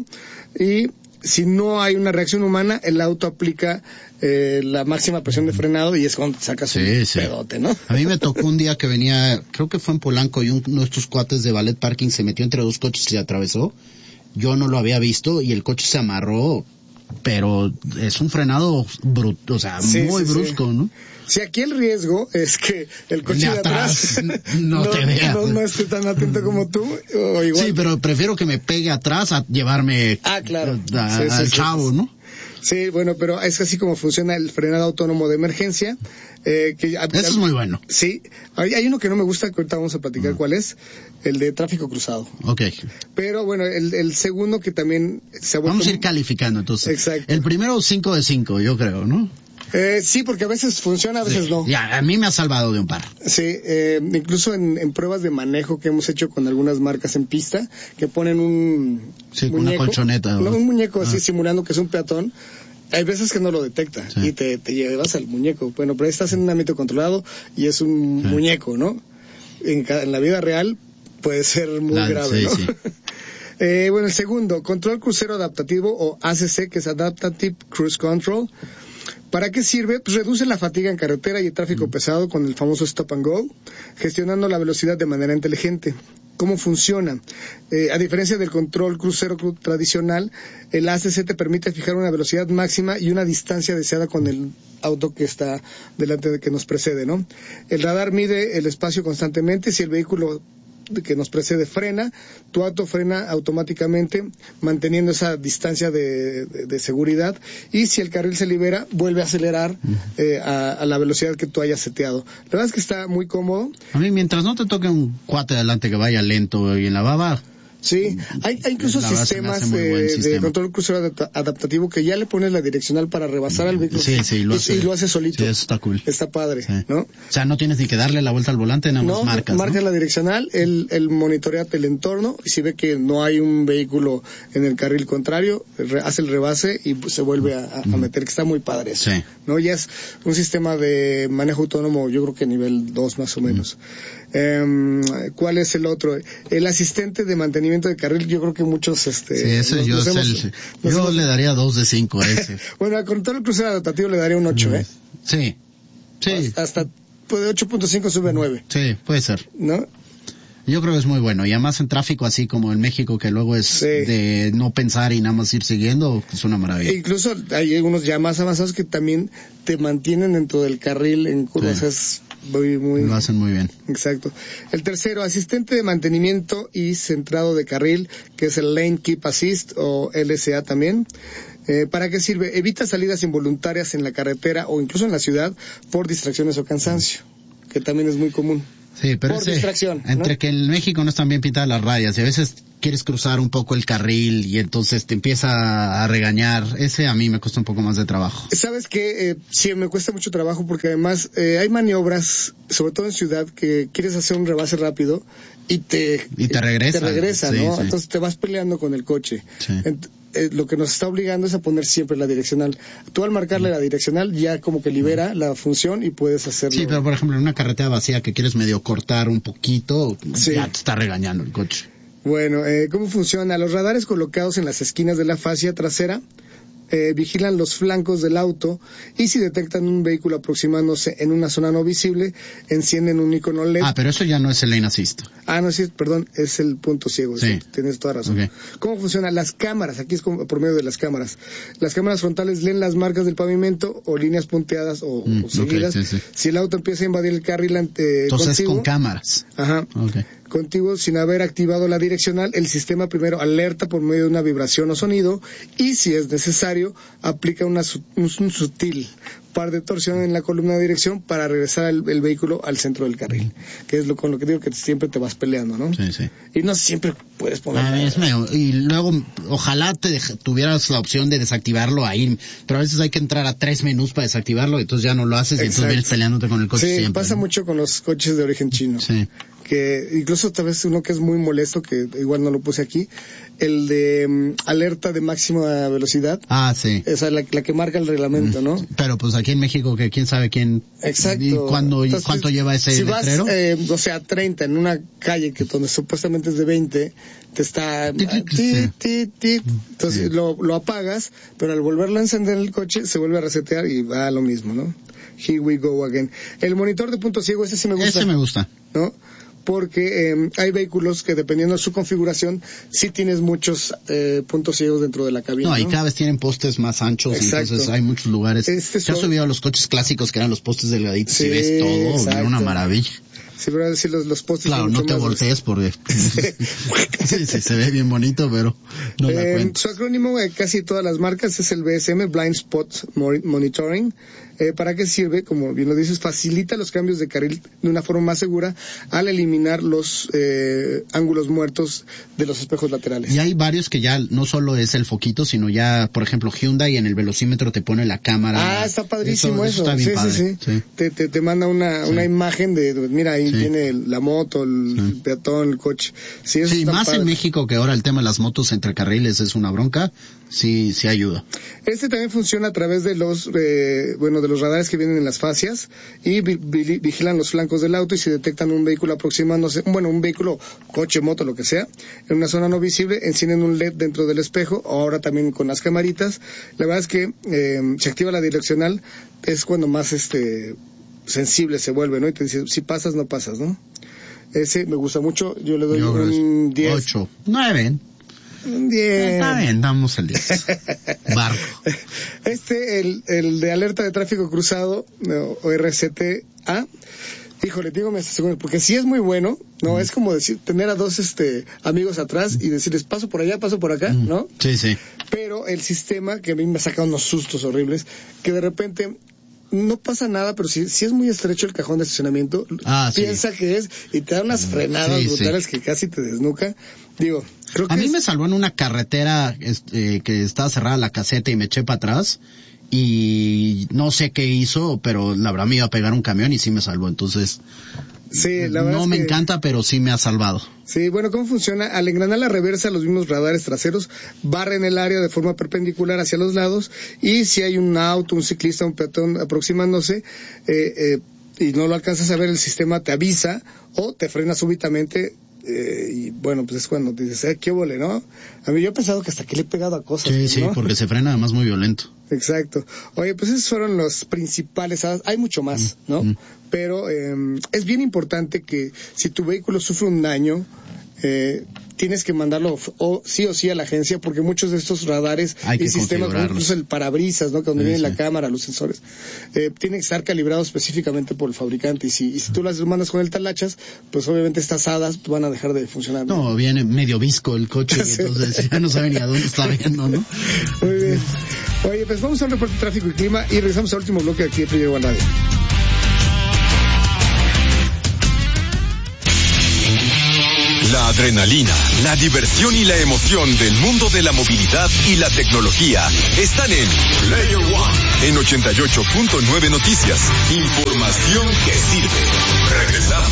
Y si no hay una reacción humana, el auto aplica eh, la máxima presión de frenado y es cuando sacas sí, un sí. pedote, ¿no? A mí me tocó un día que venía, creo que fue en Polanco, y uno de estos cuates de Ballet Parking se metió entre dos coches y se atravesó. Yo no lo había visto y el coche se amarró, pero es un frenado bruto, o sea, sí, muy sí, brusco, sí. ¿no? Si aquí el riesgo es que el coche de, de atrás, atrás no, no te vea. No, no esté tan atento como tú, o igual. Sí, pero prefiero que me pegue atrás a llevarme ah, claro. a, sí, sí, al sí, chavo, sí. ¿no? Sí, bueno, pero es así como funciona el frenado autónomo de emergencia. Eh, que, Eso es muy bueno. Sí, hay, hay uno que no me gusta, que ahorita vamos a platicar mm. cuál es, el de tráfico cruzado. Ok. Pero bueno, el, el segundo que también se ha vuelto... Vamos a ir calificando entonces. Exacto. El primero cinco de cinco, yo creo, ¿no? Eh, sí, porque a veces funciona, a veces sí. no. Ya, a mí me ha salvado de un par. Sí, eh, incluso en, en pruebas de manejo que hemos hecho con algunas marcas en pista, que ponen un sí, muñeco, una colchoneta. No, un muñeco así ah. simulando que es un peatón. Hay veces que no lo detecta sí. y te, te llevas al muñeco. Bueno, pero ahí estás en un ámbito controlado y es un sí. muñeco, ¿no? En, en la vida real puede ser muy claro, grave, sí, ¿no? Sí. eh, bueno, el segundo, control crucero adaptativo o A C C, que es Adaptative Cruise Control. ¿Para qué sirve? Pues reduce la fatiga en carretera y el tráfico mm. pesado con el famoso stop and go, gestionando la velocidad de manera inteligente. ¿Cómo funciona? Eh, a diferencia del control crucero tradicional, el A C C te permite fijar una velocidad máxima y una distancia deseada con el auto que está delante de que nos precede, ¿no? El radar mide el espacio constantemente. Si el vehículo que nos precede frena, tu auto frena automáticamente manteniendo esa distancia de, de, de seguridad, y si el carril se libera vuelve a acelerar eh, a, a la velocidad que tú hayas seteado. La verdad es que está muy cómodo. A mí mientras no te toque un cuate adelante que vaya lento y en la baba, Sí, hay, hay incluso La verdad, sistemas se me hace muy buen eh, de sistema. control crucero adapta- adaptativo que ya le pones la direccional para rebasar al vehículo. Sí, sí, lo y, hace. y lo hace solito. Sí, eso está cool. Está padre, Sí. ¿no? O sea, no tienes ni que darle la vuelta al volante, nada más No, marcas, marca ¿no? la direccional, él, él monitorea el entorno y si ve que no hay un vehículo en el carril contrario, re- hace el rebase y pues, se vuelve a, a- a meter, que está muy padre eso. Sí. ¿No? Ya es un sistema de manejo autónomo, yo creo que nivel dos más o menos. Em, ¿Cuál es el otro? El asistente de mantenimiento de carril, yo creo que muchos, este... Sí, ese nos- yo, nos es hemos- el- nos yo hemos- le daría dos de cinco a ese. Bueno, al control crucero adaptativo le daría un ocho, ¿eh? Sí, sí, Hasta pues, de ocho punto cinco sube a nueve, sí, puede ser. ¿no? Yo creo que es muy bueno. Y además en tráfico así como en México, que luego es Sí. de no pensar y nada más ir siguiendo, es una maravilla. E incluso hay algunos ya más avanzados que también te mantienen dentro del carril en curvas. Sí. Es muy, muy... Lo hacen muy bien. Exacto. El tercero, asistente de mantenimiento y centrado de carril, que es el Lane Keep Assist o L S A también. Eh, ¿Para qué sirve? Evita salidas involuntarias en la carretera o incluso en la ciudad por distracciones o cansancio, que también es muy común. Sí, pero Por ese, distracción, ¿no? entre que en México no están bien pintadas las rayas y a veces quieres cruzar un poco el carril y entonces te empieza a regañar, ese a mí me cuesta un poco más de trabajo. ¿Sabes qué? Eh, sí, me cuesta mucho trabajo porque además eh, hay maniobras, sobre todo en ciudad, que quieres hacer un rebase rápido y te... Y te regresa. Te regresa, Sí, ¿no? sí. Entonces te vas peleando con el coche. Sí. Ent- eh, lo que nos está obligando es a poner siempre la direccional. Tú al marcarle la direccional ya como que libera la función y puedes hacerlo. Sí, pero por ejemplo en una carretera vacía que quieres medio cortar un poquito, Sí. ya te está regañando el coche. Bueno, eh, ¿cómo funciona? Los radares colocados en las esquinas de la fascia trasera eh, vigilan los flancos del auto y si detectan un vehículo aproximándose en una zona no visible, encienden un icono L E D. Ah, pero eso ya no es el lane assist. Ah, no, sí, perdón, es el punto ciego. Sí. Sí, tienes toda razón. Ok. ¿Cómo funcionan las cámaras? Aquí es como por medio de las cámaras. Las cámaras frontales leen las marcas del pavimento o líneas punteadas o, Mm, o seguidas. ok, sí, sí. Si el auto empieza a invadir el carril ante Entonces contiguo, con cámaras. ajá, Okay. contiguo sin haber activado la direccional, el sistema primero alerta por medio de una vibración o sonido y si es necesario aplica una, su- un, un sutil par de torsión en la columna de dirección para regresar el, el vehículo al centro del carril, que es lo con lo que digo que siempre te vas peleando, ¿no? Sí, sí. Y no siempre puedes poner... Ah, es medio- y luego, ojalá te dej- tuvieras la opción de desactivarlo ahí, pero a veces hay que entrar a tres menús para desactivarlo, y entonces ya no lo haces y entonces Exacto. vienes peleándote con el coche Sí, siempre. pasa ¿no? mucho con los coches de origen chino. Sí. Que incluso tal vez uno que es muy molesto, que igual no lo puse aquí, el de mm, alerta de máxima velocidad. Ah, sí. Esa es la, la que marca el reglamento, ¿no? Pero pues aquí en México, que quién sabe quién... Exacto. ¿Y cuándo, y Entonces, cuánto lleva ese si letrero? vas, eh, o sea, treinta en una calle que donde supuestamente es de veinte, te está... Tic, tic, ti, sí. ti, ti. Entonces Sí. lo, lo apagas, pero al volverlo a encender el coche se vuelve a resetear y va a lo mismo, ¿no? Here we go again. El monitor de punto ciego, ese sí me gusta. Ese me gusta. ¿No? Porque eh, hay vehículos que dependiendo de su configuración sí tienes muchos eh, puntos ciegos dentro de la cabina. No, ¿no? y cada vez tienen postes más anchos, y Exacto. entonces hay muchos lugares. Este Se ha so- subido a los coches clásicos que eran los postes delgaditos Sí, y ves todo, exacto. era una maravilla. Sí, pero decir los, los postes Claro, son no mucho te más- voltees porque sí, sí, se ve bien bonito, pero no la Eh, cuento. su acrónimo de casi todas las marcas es el B S M, Blind Spot Mo- Monitoring. Eh, ¿Para qué sirve? Como bien lo dices, facilita los cambios de carril de una forma más segura al eliminar los eh, ángulos muertos de los espejos laterales. Y hay varios que ya no solo es el foquito, sino ya, por ejemplo, Hyundai en el velocímetro te pone la cámara. Ah, está padrísimo eso. está bien sí, padre. sí, sí, Te, te, te manda una, Sí. una imagen de, de- mira, ahí Sí. tiene la moto, el Sí. peatón, el coche. Sí, eso Sí, está más padre. en México, que ahora el tema de las motos entre carriles es una bronca, sí, sí ayuda. Este también funciona a través de los, eh, bueno, de los radares que vienen en las fascias y vi- vi- vigilan los flancos del auto y si detectan un vehículo aproximándose, bueno, un vehículo, coche, moto, lo que sea, en una zona no visible, encienden un L E D dentro del espejo, ahora también con las camaritas. La verdad es que eh, se activa la direccional, es cuando más este sensible se vuelve, ¿no? Y te dice, si pasas, no pasas, ¿no? Ese me gusta mucho, yo le doy Yo creo un que es diez. ocho, nueve. Un diez. Está bien, damos el diez. Barco. Este, el, el de alerta de tráfico cruzado, no, o R C T A, híjole, digo me segundo, porque sí es muy bueno, ¿no? Es como decir, tener a dos este amigos atrás y decirles, paso por allá, paso por acá, ¿no? Sí, sí. Pero el sistema, que a mí me saca unos sustos horribles, que de repente no pasa nada, pero si, si es muy estrecho el cajón de estacionamiento, ah, piensa sí. que es, y te da unas frenadas sí, brutales sí. que casi te desnuca. Digo, creo que a mí es... me salvó en una carretera este, que estaba cerrada la caseta y me eché para atrás y no sé qué hizo, pero la verdad me iba a pegar un camión y sí me salvó, entonces sí, la verdad no es me que... encanta, pero sí me ha salvado. Sí, bueno, ¿cómo funciona? Al engranar la reversa, los mismos radares traseros barren el área de forma perpendicular hacia los lados, y si hay un auto, un ciclista, un peatón aproximándose, eh, eh, y no lo alcanzas a ver, el sistema te avisa o te frena súbitamente. Eh, y bueno, pues es cuando dices, eh, qué vole, ¿no? A mí yo he pensado que hasta aquí le he pegado a cosas. Sí, ¿no? sí, porque se frena además muy violento. Exacto. Oye, pues esos fueron los principales, hay mucho más, ¿no? Mm. Pero eh, es bien importante que si tu vehículo sufre un daño, eh, tienes que mandarlo o sí o sí a la agencia, porque muchos de estos radares y sistemas, incluso el parabrisas, ¿no? Que donde sí, viene sí. la cámara, los sensores, eh, tienen que estar calibrados específicamente por el fabricante, y si, y si tú las mandas con el talachas, pues obviamente estas hadas van a dejar de funcionar. No, ¿no? Viene medio visco el coche, sí. Y entonces ya no sabe ni a dónde está viendo, ¿no? Muy bien. Oye, pues vamos a un reporte de tráfico y clima y regresamos al último bloque aquí de Player One Radio. La adrenalina, la diversión y la emoción del mundo de la movilidad y la tecnología están en Player One, en ochenta y ocho punto nueve Noticias. Información que sirve. Regresamos.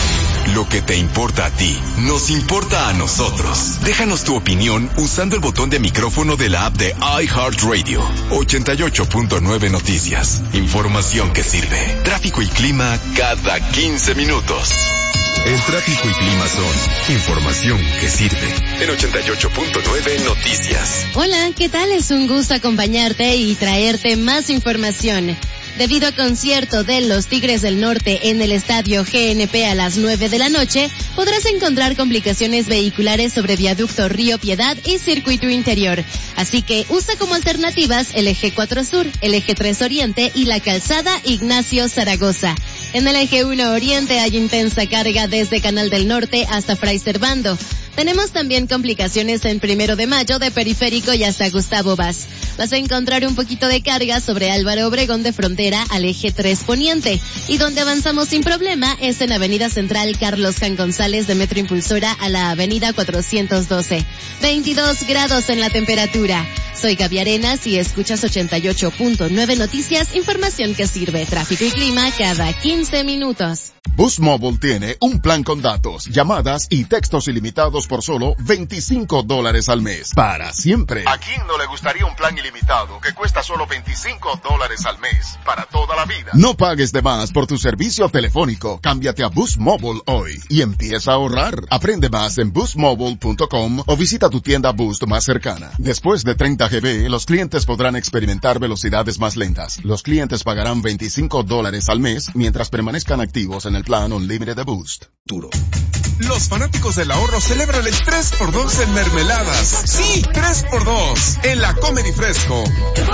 Lo que te importa a ti, nos importa a nosotros. Déjanos tu opinión usando el botón de micrófono de la app de iHeartRadio. ochenta y ocho punto nueve Noticias. Información que sirve. Tráfico y clima cada quince minutos. El tráfico y clima son información que sirve. En ochenta y ocho punto nueve Noticias. Hola, ¿qué tal? Es un gusto acompañarte y traerte más información. Debido al concierto de los Tigres del Norte en el estadio G N P a las nueve de la noche, podrás encontrar complicaciones vehiculares sobre viaducto Río Piedad y circuito interior. Así que usa como alternativas el eje cuatro Sur, el eje tres Oriente y la calzada Ignacio Zaragoza. En el eje uno Oriente hay intensa carga desde Canal del Norte hasta Fray Servando. Tenemos también complicaciones en Primero de Mayo de Periférico y hasta Gustavo Vaz. Vas a encontrar un poquito de carga sobre Álvaro Obregón de Frontera al eje tres Poniente. Y donde avanzamos sin problema es en Avenida Central Carlos Jan González de Metro Impulsora a la Avenida cuatrocientos doce. veintidós grados en la temperatura. Soy Gaby Arenas y escuchas ochenta y ocho punto nueve Noticias, información que sirve. Tráfico y clima cada quince minutos. Boost Mobile tiene un plan con datos, llamadas y textos ilimitados por solo veinticinco dólares al mes. Para siempre. ¿A quién no le gustaría un plan ilimitado que cuesta solo veinticinco dólares al mes? Para toda la vida. No pagues de más por tu servicio telefónico. Cámbiate a Boost Mobile hoy y empieza a ahorrar. Aprende más en boost mobile punto com o visita tu tienda Boost más cercana. Después de treinta gigabytes, los clientes podrán experimentar velocidades más lentas. Los clientes pagarán veinticinco dólares al mes mientras permanezcan activos en el plan Unlimited de Boost. Duro. Los fanáticos del ahorro celebran el tres por dos en mermeladas. Sí, tres por dos en la Comedy Fresco.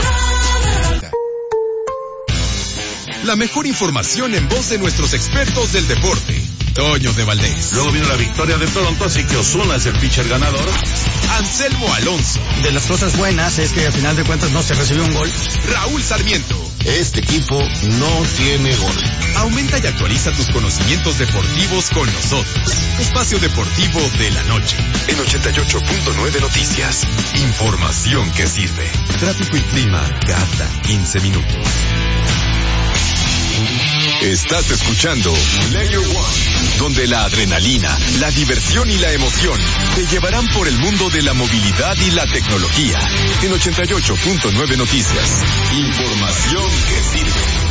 La mejor información en voz de nuestros expertos del deporte. Toño de Valdés. Luego vino la victoria de Toronto, así que Ozuna es el pitcher ganador. Anselmo Alonso. De las cosas buenas es que al final de cuentas no se recibió un gol. Raúl Sarmiento. Este equipo no tiene gol. Aumenta y actualiza tus conocimientos deportivos con nosotros. Espacio Deportivo de la Noche. En ochenta y ocho punto nueve Noticias. Información que sirve. Tráfico y clima cada quince minutos. Estás escuchando Player One, donde la adrenalina, la diversión y la emoción te llevarán por el mundo de la movilidad y la tecnología. En ochenta y ocho punto nueve Noticias. Información que sirve.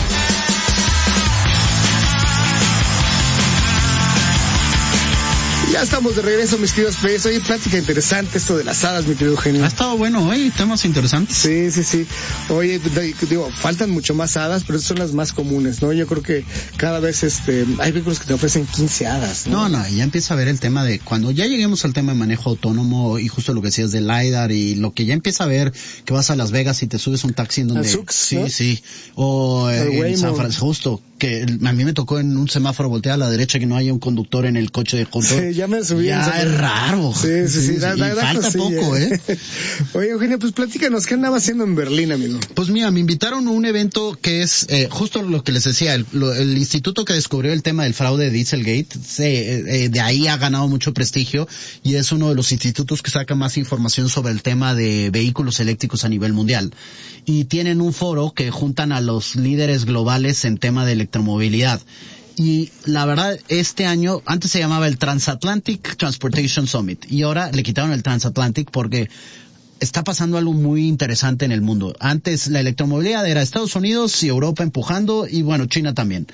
Ya estamos de regreso, mis queridos players. Oye, plática interesante esto de las hadas, mi querido Eugenio. Ha estado bueno hoy, temas interesantes. Sí, sí, sí. Oye, digo, faltan mucho más hadas, pero son las más comunes, ¿no? Yo creo que cada vez este hay vehículos que te ofrecen quince hadas, ¿no? No, no, ya empieza a ver el tema de cuando ya lleguemos al tema de manejo autónomo y justo lo que decías del LiDAR y lo que ya empieza a ver que vas a Las Vegas y te subes un taxi en donde... Zux, sí, ¿no? sí. O eh, en San Francisco, justo, que a mí me tocó en un semáforo voltear a la derecha que no haya un conductor en el coche de control. Sí, ya me subí. Ya es raro. Sí, sí, sí. Da, y da, da falta cosilla. poco, ¿eh? Oye, Eugenio, pues platícanos, ¿qué andaba haciendo en Berlín, amigo? Pues mira, me invitaron a un evento que es eh, justo lo que les decía, el, lo, el instituto que descubrió el tema del fraude de Dieselgate, se, eh, de ahí ha ganado mucho prestigio y es uno de los institutos que saca más información sobre el tema de vehículos eléctricos a nivel mundial. Y tienen un foro que juntan a los líderes globales en tema de electromovilidad. Y la verdad, este año, antes se llamaba el Transatlantic Transportation Summit y ahora le quitaron el Transatlantic porque está pasando algo muy interesante en el mundo. Antes la electromovilidad era Estados Unidos y Europa empujando y bueno, China también.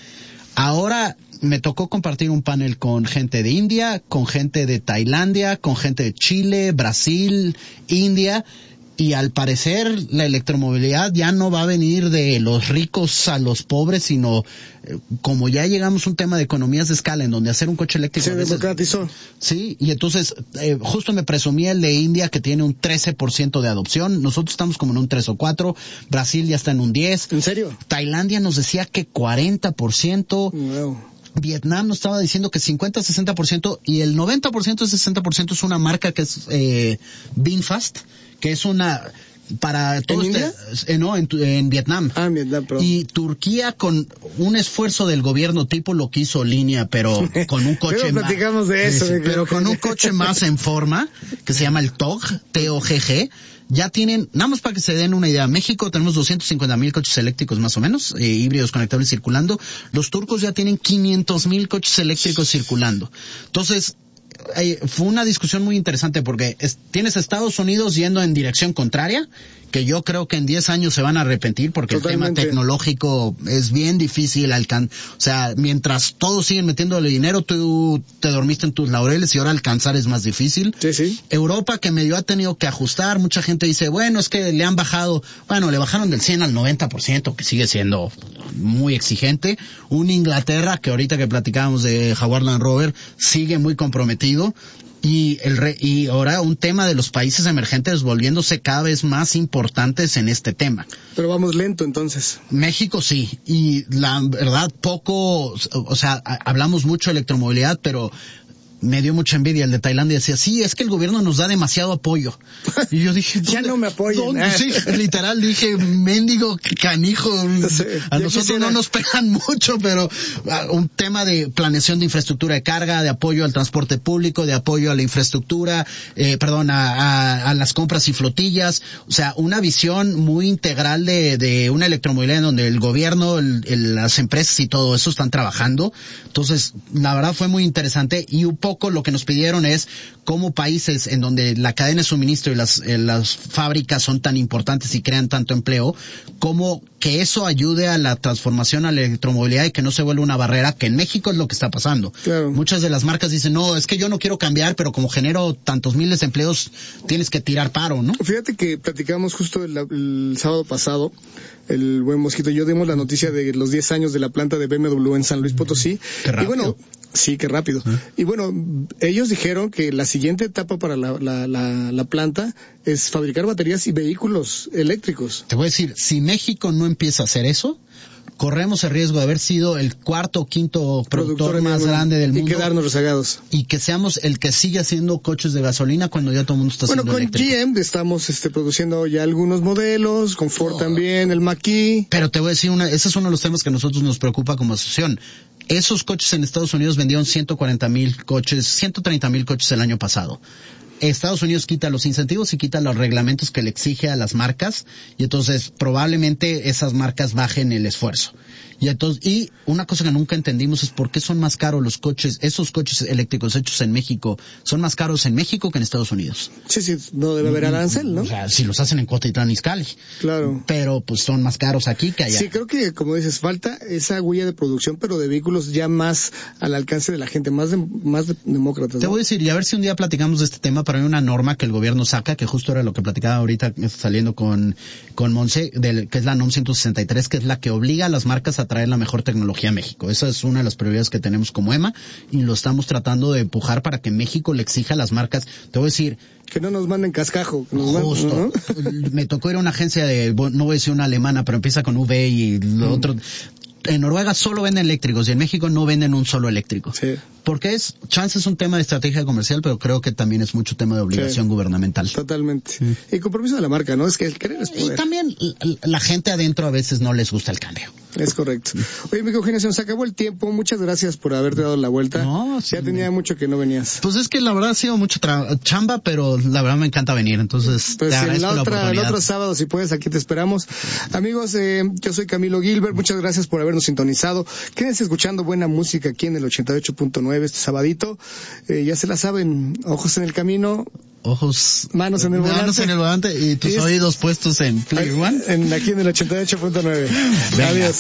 Ahora me tocó compartir un panel con gente de India, con gente de Tailandia, con gente de Chile, Brasil, India. Y al parecer la electromovilidad ya no va a venir de los ricos a los pobres, sino eh, como ya llegamos a un tema de economías de escala en donde hacer un coche eléctrico se democratizó. Sí, y entonces eh, justo me presumía el de India que tiene un trece por ciento de adopción, nosotros estamos como en un tres o cuatro, Brasil ya está en un diez. ¿En serio? Tailandia nos decía que cuarenta por ciento. Wow. Vietnam nos estaba diciendo que cincuenta a sesenta por ciento y el noventa por ciento, sesenta por ciento es una marca que es eh, Binfast, que es una para todo ¿En este, India? Eh, no, en, en Vietnam. Ah, en Vietnam, perdón. Y Turquía con un esfuerzo del gobierno tipo lo que hizo Línea, pero con un coche Pero más. platicamos de eso. Sí, sí, pero con un coche más en forma, que se llama el T O G, T O G G. Ya tienen, nada más para que se den una idea, México tenemos doscientos cincuenta mil coches eléctricos más o menos, eh, híbridos conectables circulando. Los turcos ya tienen quinientos mil coches eléctricos circulando. Entonces, eh, fue una discusión muy interesante porque es, tienes a Estados Unidos yendo en dirección contraria, que yo creo que en diez años se van a arrepentir porque Totalmente. el tema tecnológico es bien difícil alcanzar. O sea, mientras todos siguen metiéndole dinero, tú te dormiste en tus laureles y ahora alcanzar es más difícil. Sí, sí. Europa, que medio ha tenido que ajustar, mucha gente dice, bueno, es que le han bajado, bueno, le bajaron del cien al noventa por ciento, que sigue siendo muy exigente. Un Inglaterra, que ahorita que platicábamos de Jaguar Land Rover, sigue muy comprometido. Y el re, y ahora un tema de los países emergentes volviéndose cada vez más importantes en este tema. Pero vamos lento entonces. México sí, y la verdad poco, o sea, hablamos mucho de electromovilidad, pero me dio mucha envidia el de Tailandia. Decía, sí, es que el gobierno nos da demasiado apoyo. Y yo dije, ya no me apoyan. ¿dónde? Sí, literal, dije, mendigo canijo. Sí, a nosotros quisiera... no nos pegan mucho, pero uh, un tema de planeación de infraestructura de carga, de apoyo al transporte público, de apoyo a la infraestructura, eh, perdón, a, a, a las compras y flotillas. O sea, una visión muy integral de, de una electromovilidad en donde el gobierno, el, el, las empresas y todo eso están trabajando. Entonces, la verdad fue muy interesante y un poco lo que nos pidieron es cómo países en donde la cadena de suministro y las, eh, las fábricas son tan importantes y crean tanto empleo, cómo que eso ayude a la transformación a la electromovilidad y que no se vuelva una barrera, que en México es lo que está pasando. Claro. Muchas de las marcas dicen, no, es que yo no quiero cambiar, pero como genero tantos miles de empleos, tienes que tirar paro, ¿no? Fíjate que platicamos justo el, el sábado pasado, el buen Mosquito y yo dimos la noticia de los diez años de la planta de B M W en San Luis Potosí. Qué rápido. Y bueno, sí, qué rápido. ¿Eh? Y bueno, ellos dijeron que la siguiente etapa para la, la, la, la planta es fabricar baterías y vehículos eléctricos. Te voy a decir, si México no empieza a hacer eso, corremos el riesgo de haber sido el cuarto o quinto productor, productor más grande del mundo. Y quedarnos rezagados. Y que seamos el que sigue haciendo coches de gasolina cuando ya todo el mundo está bueno, haciendo eléctrico. Bueno, con G M estamos este, produciendo ya algunos modelos, con Ford oh. también, el Mach-E. Pero te voy a decir, una, ese es uno de los temas que a nosotros nos preocupa como asociación. Esos coches en Estados Unidos vendieron ciento cuarenta mil coches, ciento treinta mil coches el año pasado. Estados Unidos quita los incentivos y quita los reglamentos que le exige a las marcas y entonces probablemente esas marcas bajen el esfuerzo. Y entonces, y una cosa que nunca entendimos es por qué son más caros los coches, esos coches eléctricos hechos en México, son más caros en México que en Estados Unidos. Sí, sí, no debe haber arancel, ¿no? O sea, si los hacen en Cuautitlán Izcalli. Claro. Pero pues son más caros aquí que allá. Sí, creo que como dices, falta esa huella de producción, pero de vehículos ya más al alcance de la gente, más de, más de, demócratas, ¿no? Te voy a decir, y a ver si un día platicamos de este tema, pero hay una norma que el gobierno saca, que justo era lo que platicaba ahorita saliendo con, con Monse, del, que es la NOM ciento sesenta y tres, que es la que obliga a las marcas a traer la mejor tecnología a México. Esa es una de las prioridades que tenemos como E M A y lo estamos tratando de empujar para que México le exija a las marcas. Te voy a decir, que no nos manden cascajo. Que nos justo. Manden, ¿no? Me tocó ir a una agencia de, no voy a decir una alemana, pero empieza con V y lo mm. otro. en Noruega solo venden eléctricos y en México no venden un solo eléctrico. Sí. Porque es, chance es un tema de estrategia comercial, pero creo que también es mucho tema de obligación sí. gubernamental. Totalmente. Sí. Y compromiso de la marca, ¿no? Es que el querer es poder. Y también la gente adentro a veces no les gusta el cambio. Es correcto. Oye, mi Eugenio, se nos acabó el tiempo. Muchas gracias por haberte dado la vuelta. No, sí, ya tenía mucho que no venías. Pues es que la verdad ha sido mucho tra- chamba, pero la verdad me encanta venir. Entonces, pues te en la la otra, el otro sábado, si puedes, aquí te esperamos. Amigos, eh, yo soy Camilo Gilbert. Muchas gracias por habernos sintonizado. Quédense escuchando buena música aquí en el ochenta y ocho punto nueve este sabadito. Eh, ya se la saben, ojos en el camino. Ojos, manos en el volante, manos en el volante y tus y oídos puestos en Play One. En, aquí en el ochenta y ocho punto nueve. Adiós.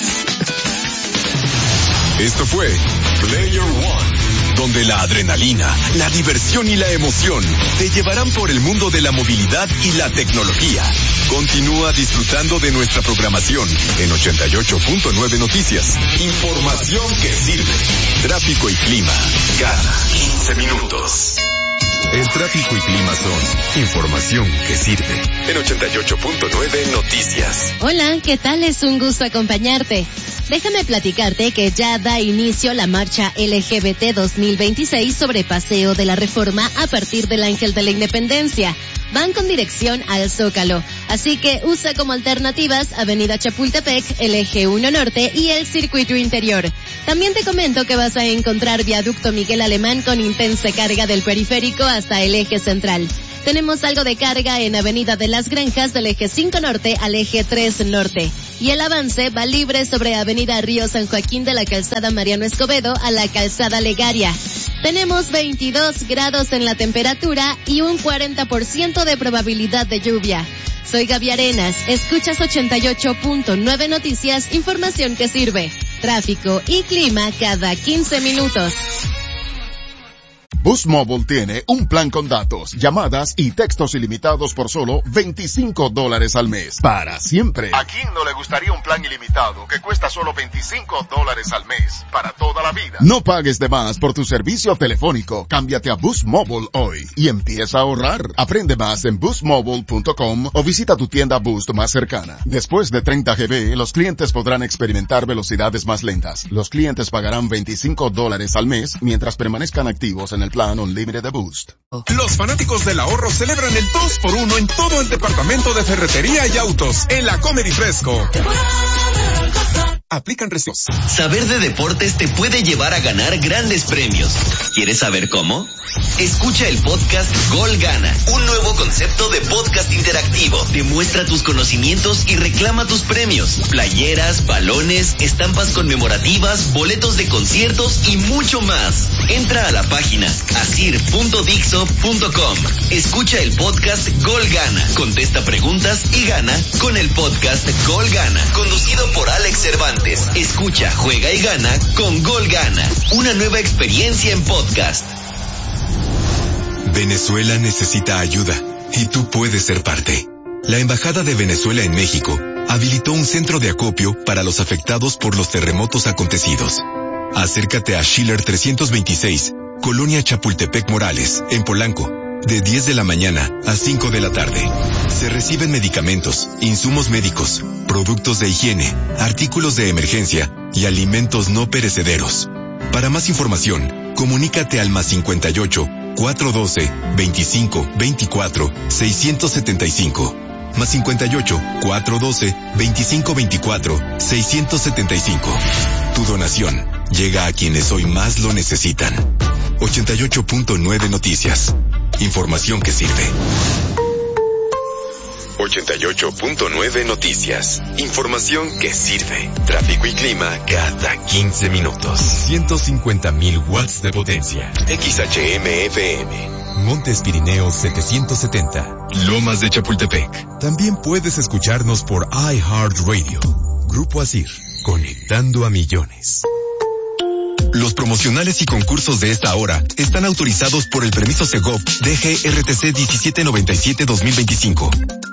Esto fue Player One, donde la adrenalina, la diversión y la emoción te llevarán por el mundo de la movilidad y la tecnología. Continúa disfrutando de nuestra programación en ochenta y ocho punto nueve Noticias. Información que sirve. Tráfico y clima cada quince minutos. El tráfico y clima son información que sirve. En ochenta y ocho punto nueve Noticias. Hola, ¿qué tal? Es un gusto acompañarte. Déjame platicarte que ya da inicio la marcha L G B T dos mil veintiséis sobre Paseo de la Reforma a partir del Ángel de la Independencia. Van con dirección al Zócalo, así que usa como alternativas Avenida Chapultepec, el Eje uno Norte y el Circuito Interior. También te comento que vas a encontrar Viaducto Miguel Alemán con intensa carga del periférico hasta el Eje Central. Tenemos algo de carga en Avenida de las Granjas del Eje cinco Norte al Eje tres Norte. Y el avance va libre sobre Avenida Río San Joaquín de la Calzada Mariano Escobedo a la Calzada Legaria. Tenemos veintidós grados en la temperatura y un cuarenta por ciento de probabilidad de lluvia. Soy Gaby Arenas, escuchas ochenta y ocho punto nueve Noticias, información que sirve. Tráfico y clima cada quince minutos. Boost Mobile tiene un plan con datos, llamadas y textos ilimitados por solo veinticinco dólares al mes. Para siempre. ¿A quién no le gustaría un plan ilimitado que cuesta solo veinticinco dólares al mes? Para toda la vida. No pagues de más por tu servicio telefónico. Cámbiate a Boost Mobile hoy y empieza a ahorrar. Aprende más en boost mobile punto com o visita tu tienda Boost más cercana. Después de treinta gigabytes, los clientes podrán experimentar velocidades más lentas. Los clientes pagarán veinticinco dólares al mes mientras permanezcan activos en el plan Unlimited de Boost. Los fanáticos del ahorro celebran el dos por uno en todo el departamento de ferretería y autos en la Comedy Fresco. Aplican restricciones. Saber de deportes te puede llevar a ganar grandes premios. ¿Quieres saber cómo? Escucha el podcast Gol Gana, un nuevo concepto de podcast interactivo. Demuestra tus conocimientos y reclama tus premios. Playeras, balones, estampas conmemorativas, boletos de conciertos y mucho más. Entra a la página asir punto dixo punto com. Escucha el podcast Gol Gana. Contesta preguntas y gana con el podcast Gol Gana, conducido por Alex Cervantes. Escucha, juega y gana con Gol Gana. Una nueva experiencia en podcast. Venezuela necesita ayuda y tú puedes ser parte. La Embajada de Venezuela en México habilitó un centro de acopio para los afectados por los terremotos acontecidos. Acércate a Schiller trescientos veintiséis, Colonia Chapultepec Morales, en Polanco, de diez de la mañana a cinco de la tarde. Se reciben medicamentos, insumos médicos, productos de higiene, artículos de emergencia y alimentos no perecederos. Para más información, comunícate al más cincuenta y ocho, cuatrocientos doce, veinticinco, veinticuatro, seiscientos setenta y cinco. Más cincuenta y ocho, cuatrocientos doce, veinticinco, veinticuatro, seiscientos setenta y cinco. Tu donación llega a quienes hoy más lo necesitan. ochenta y ocho punto nueve Noticias. Información que sirve. ochenta y ocho punto nueve Noticias. Información que sirve. Tráfico y clima cada quince minutos. ciento cincuenta mil watts de potencia. X H M F M. Montes Pirineos setecientos setenta. Lomas de Chapultepec. También puedes escucharnos por iHeartRadio. Grupo Asir. Conectando a millones. Los promocionales y concursos de esta hora están autorizados por el permiso Segov D G R T C diecisiete noventa y siete dos mil veinticinco.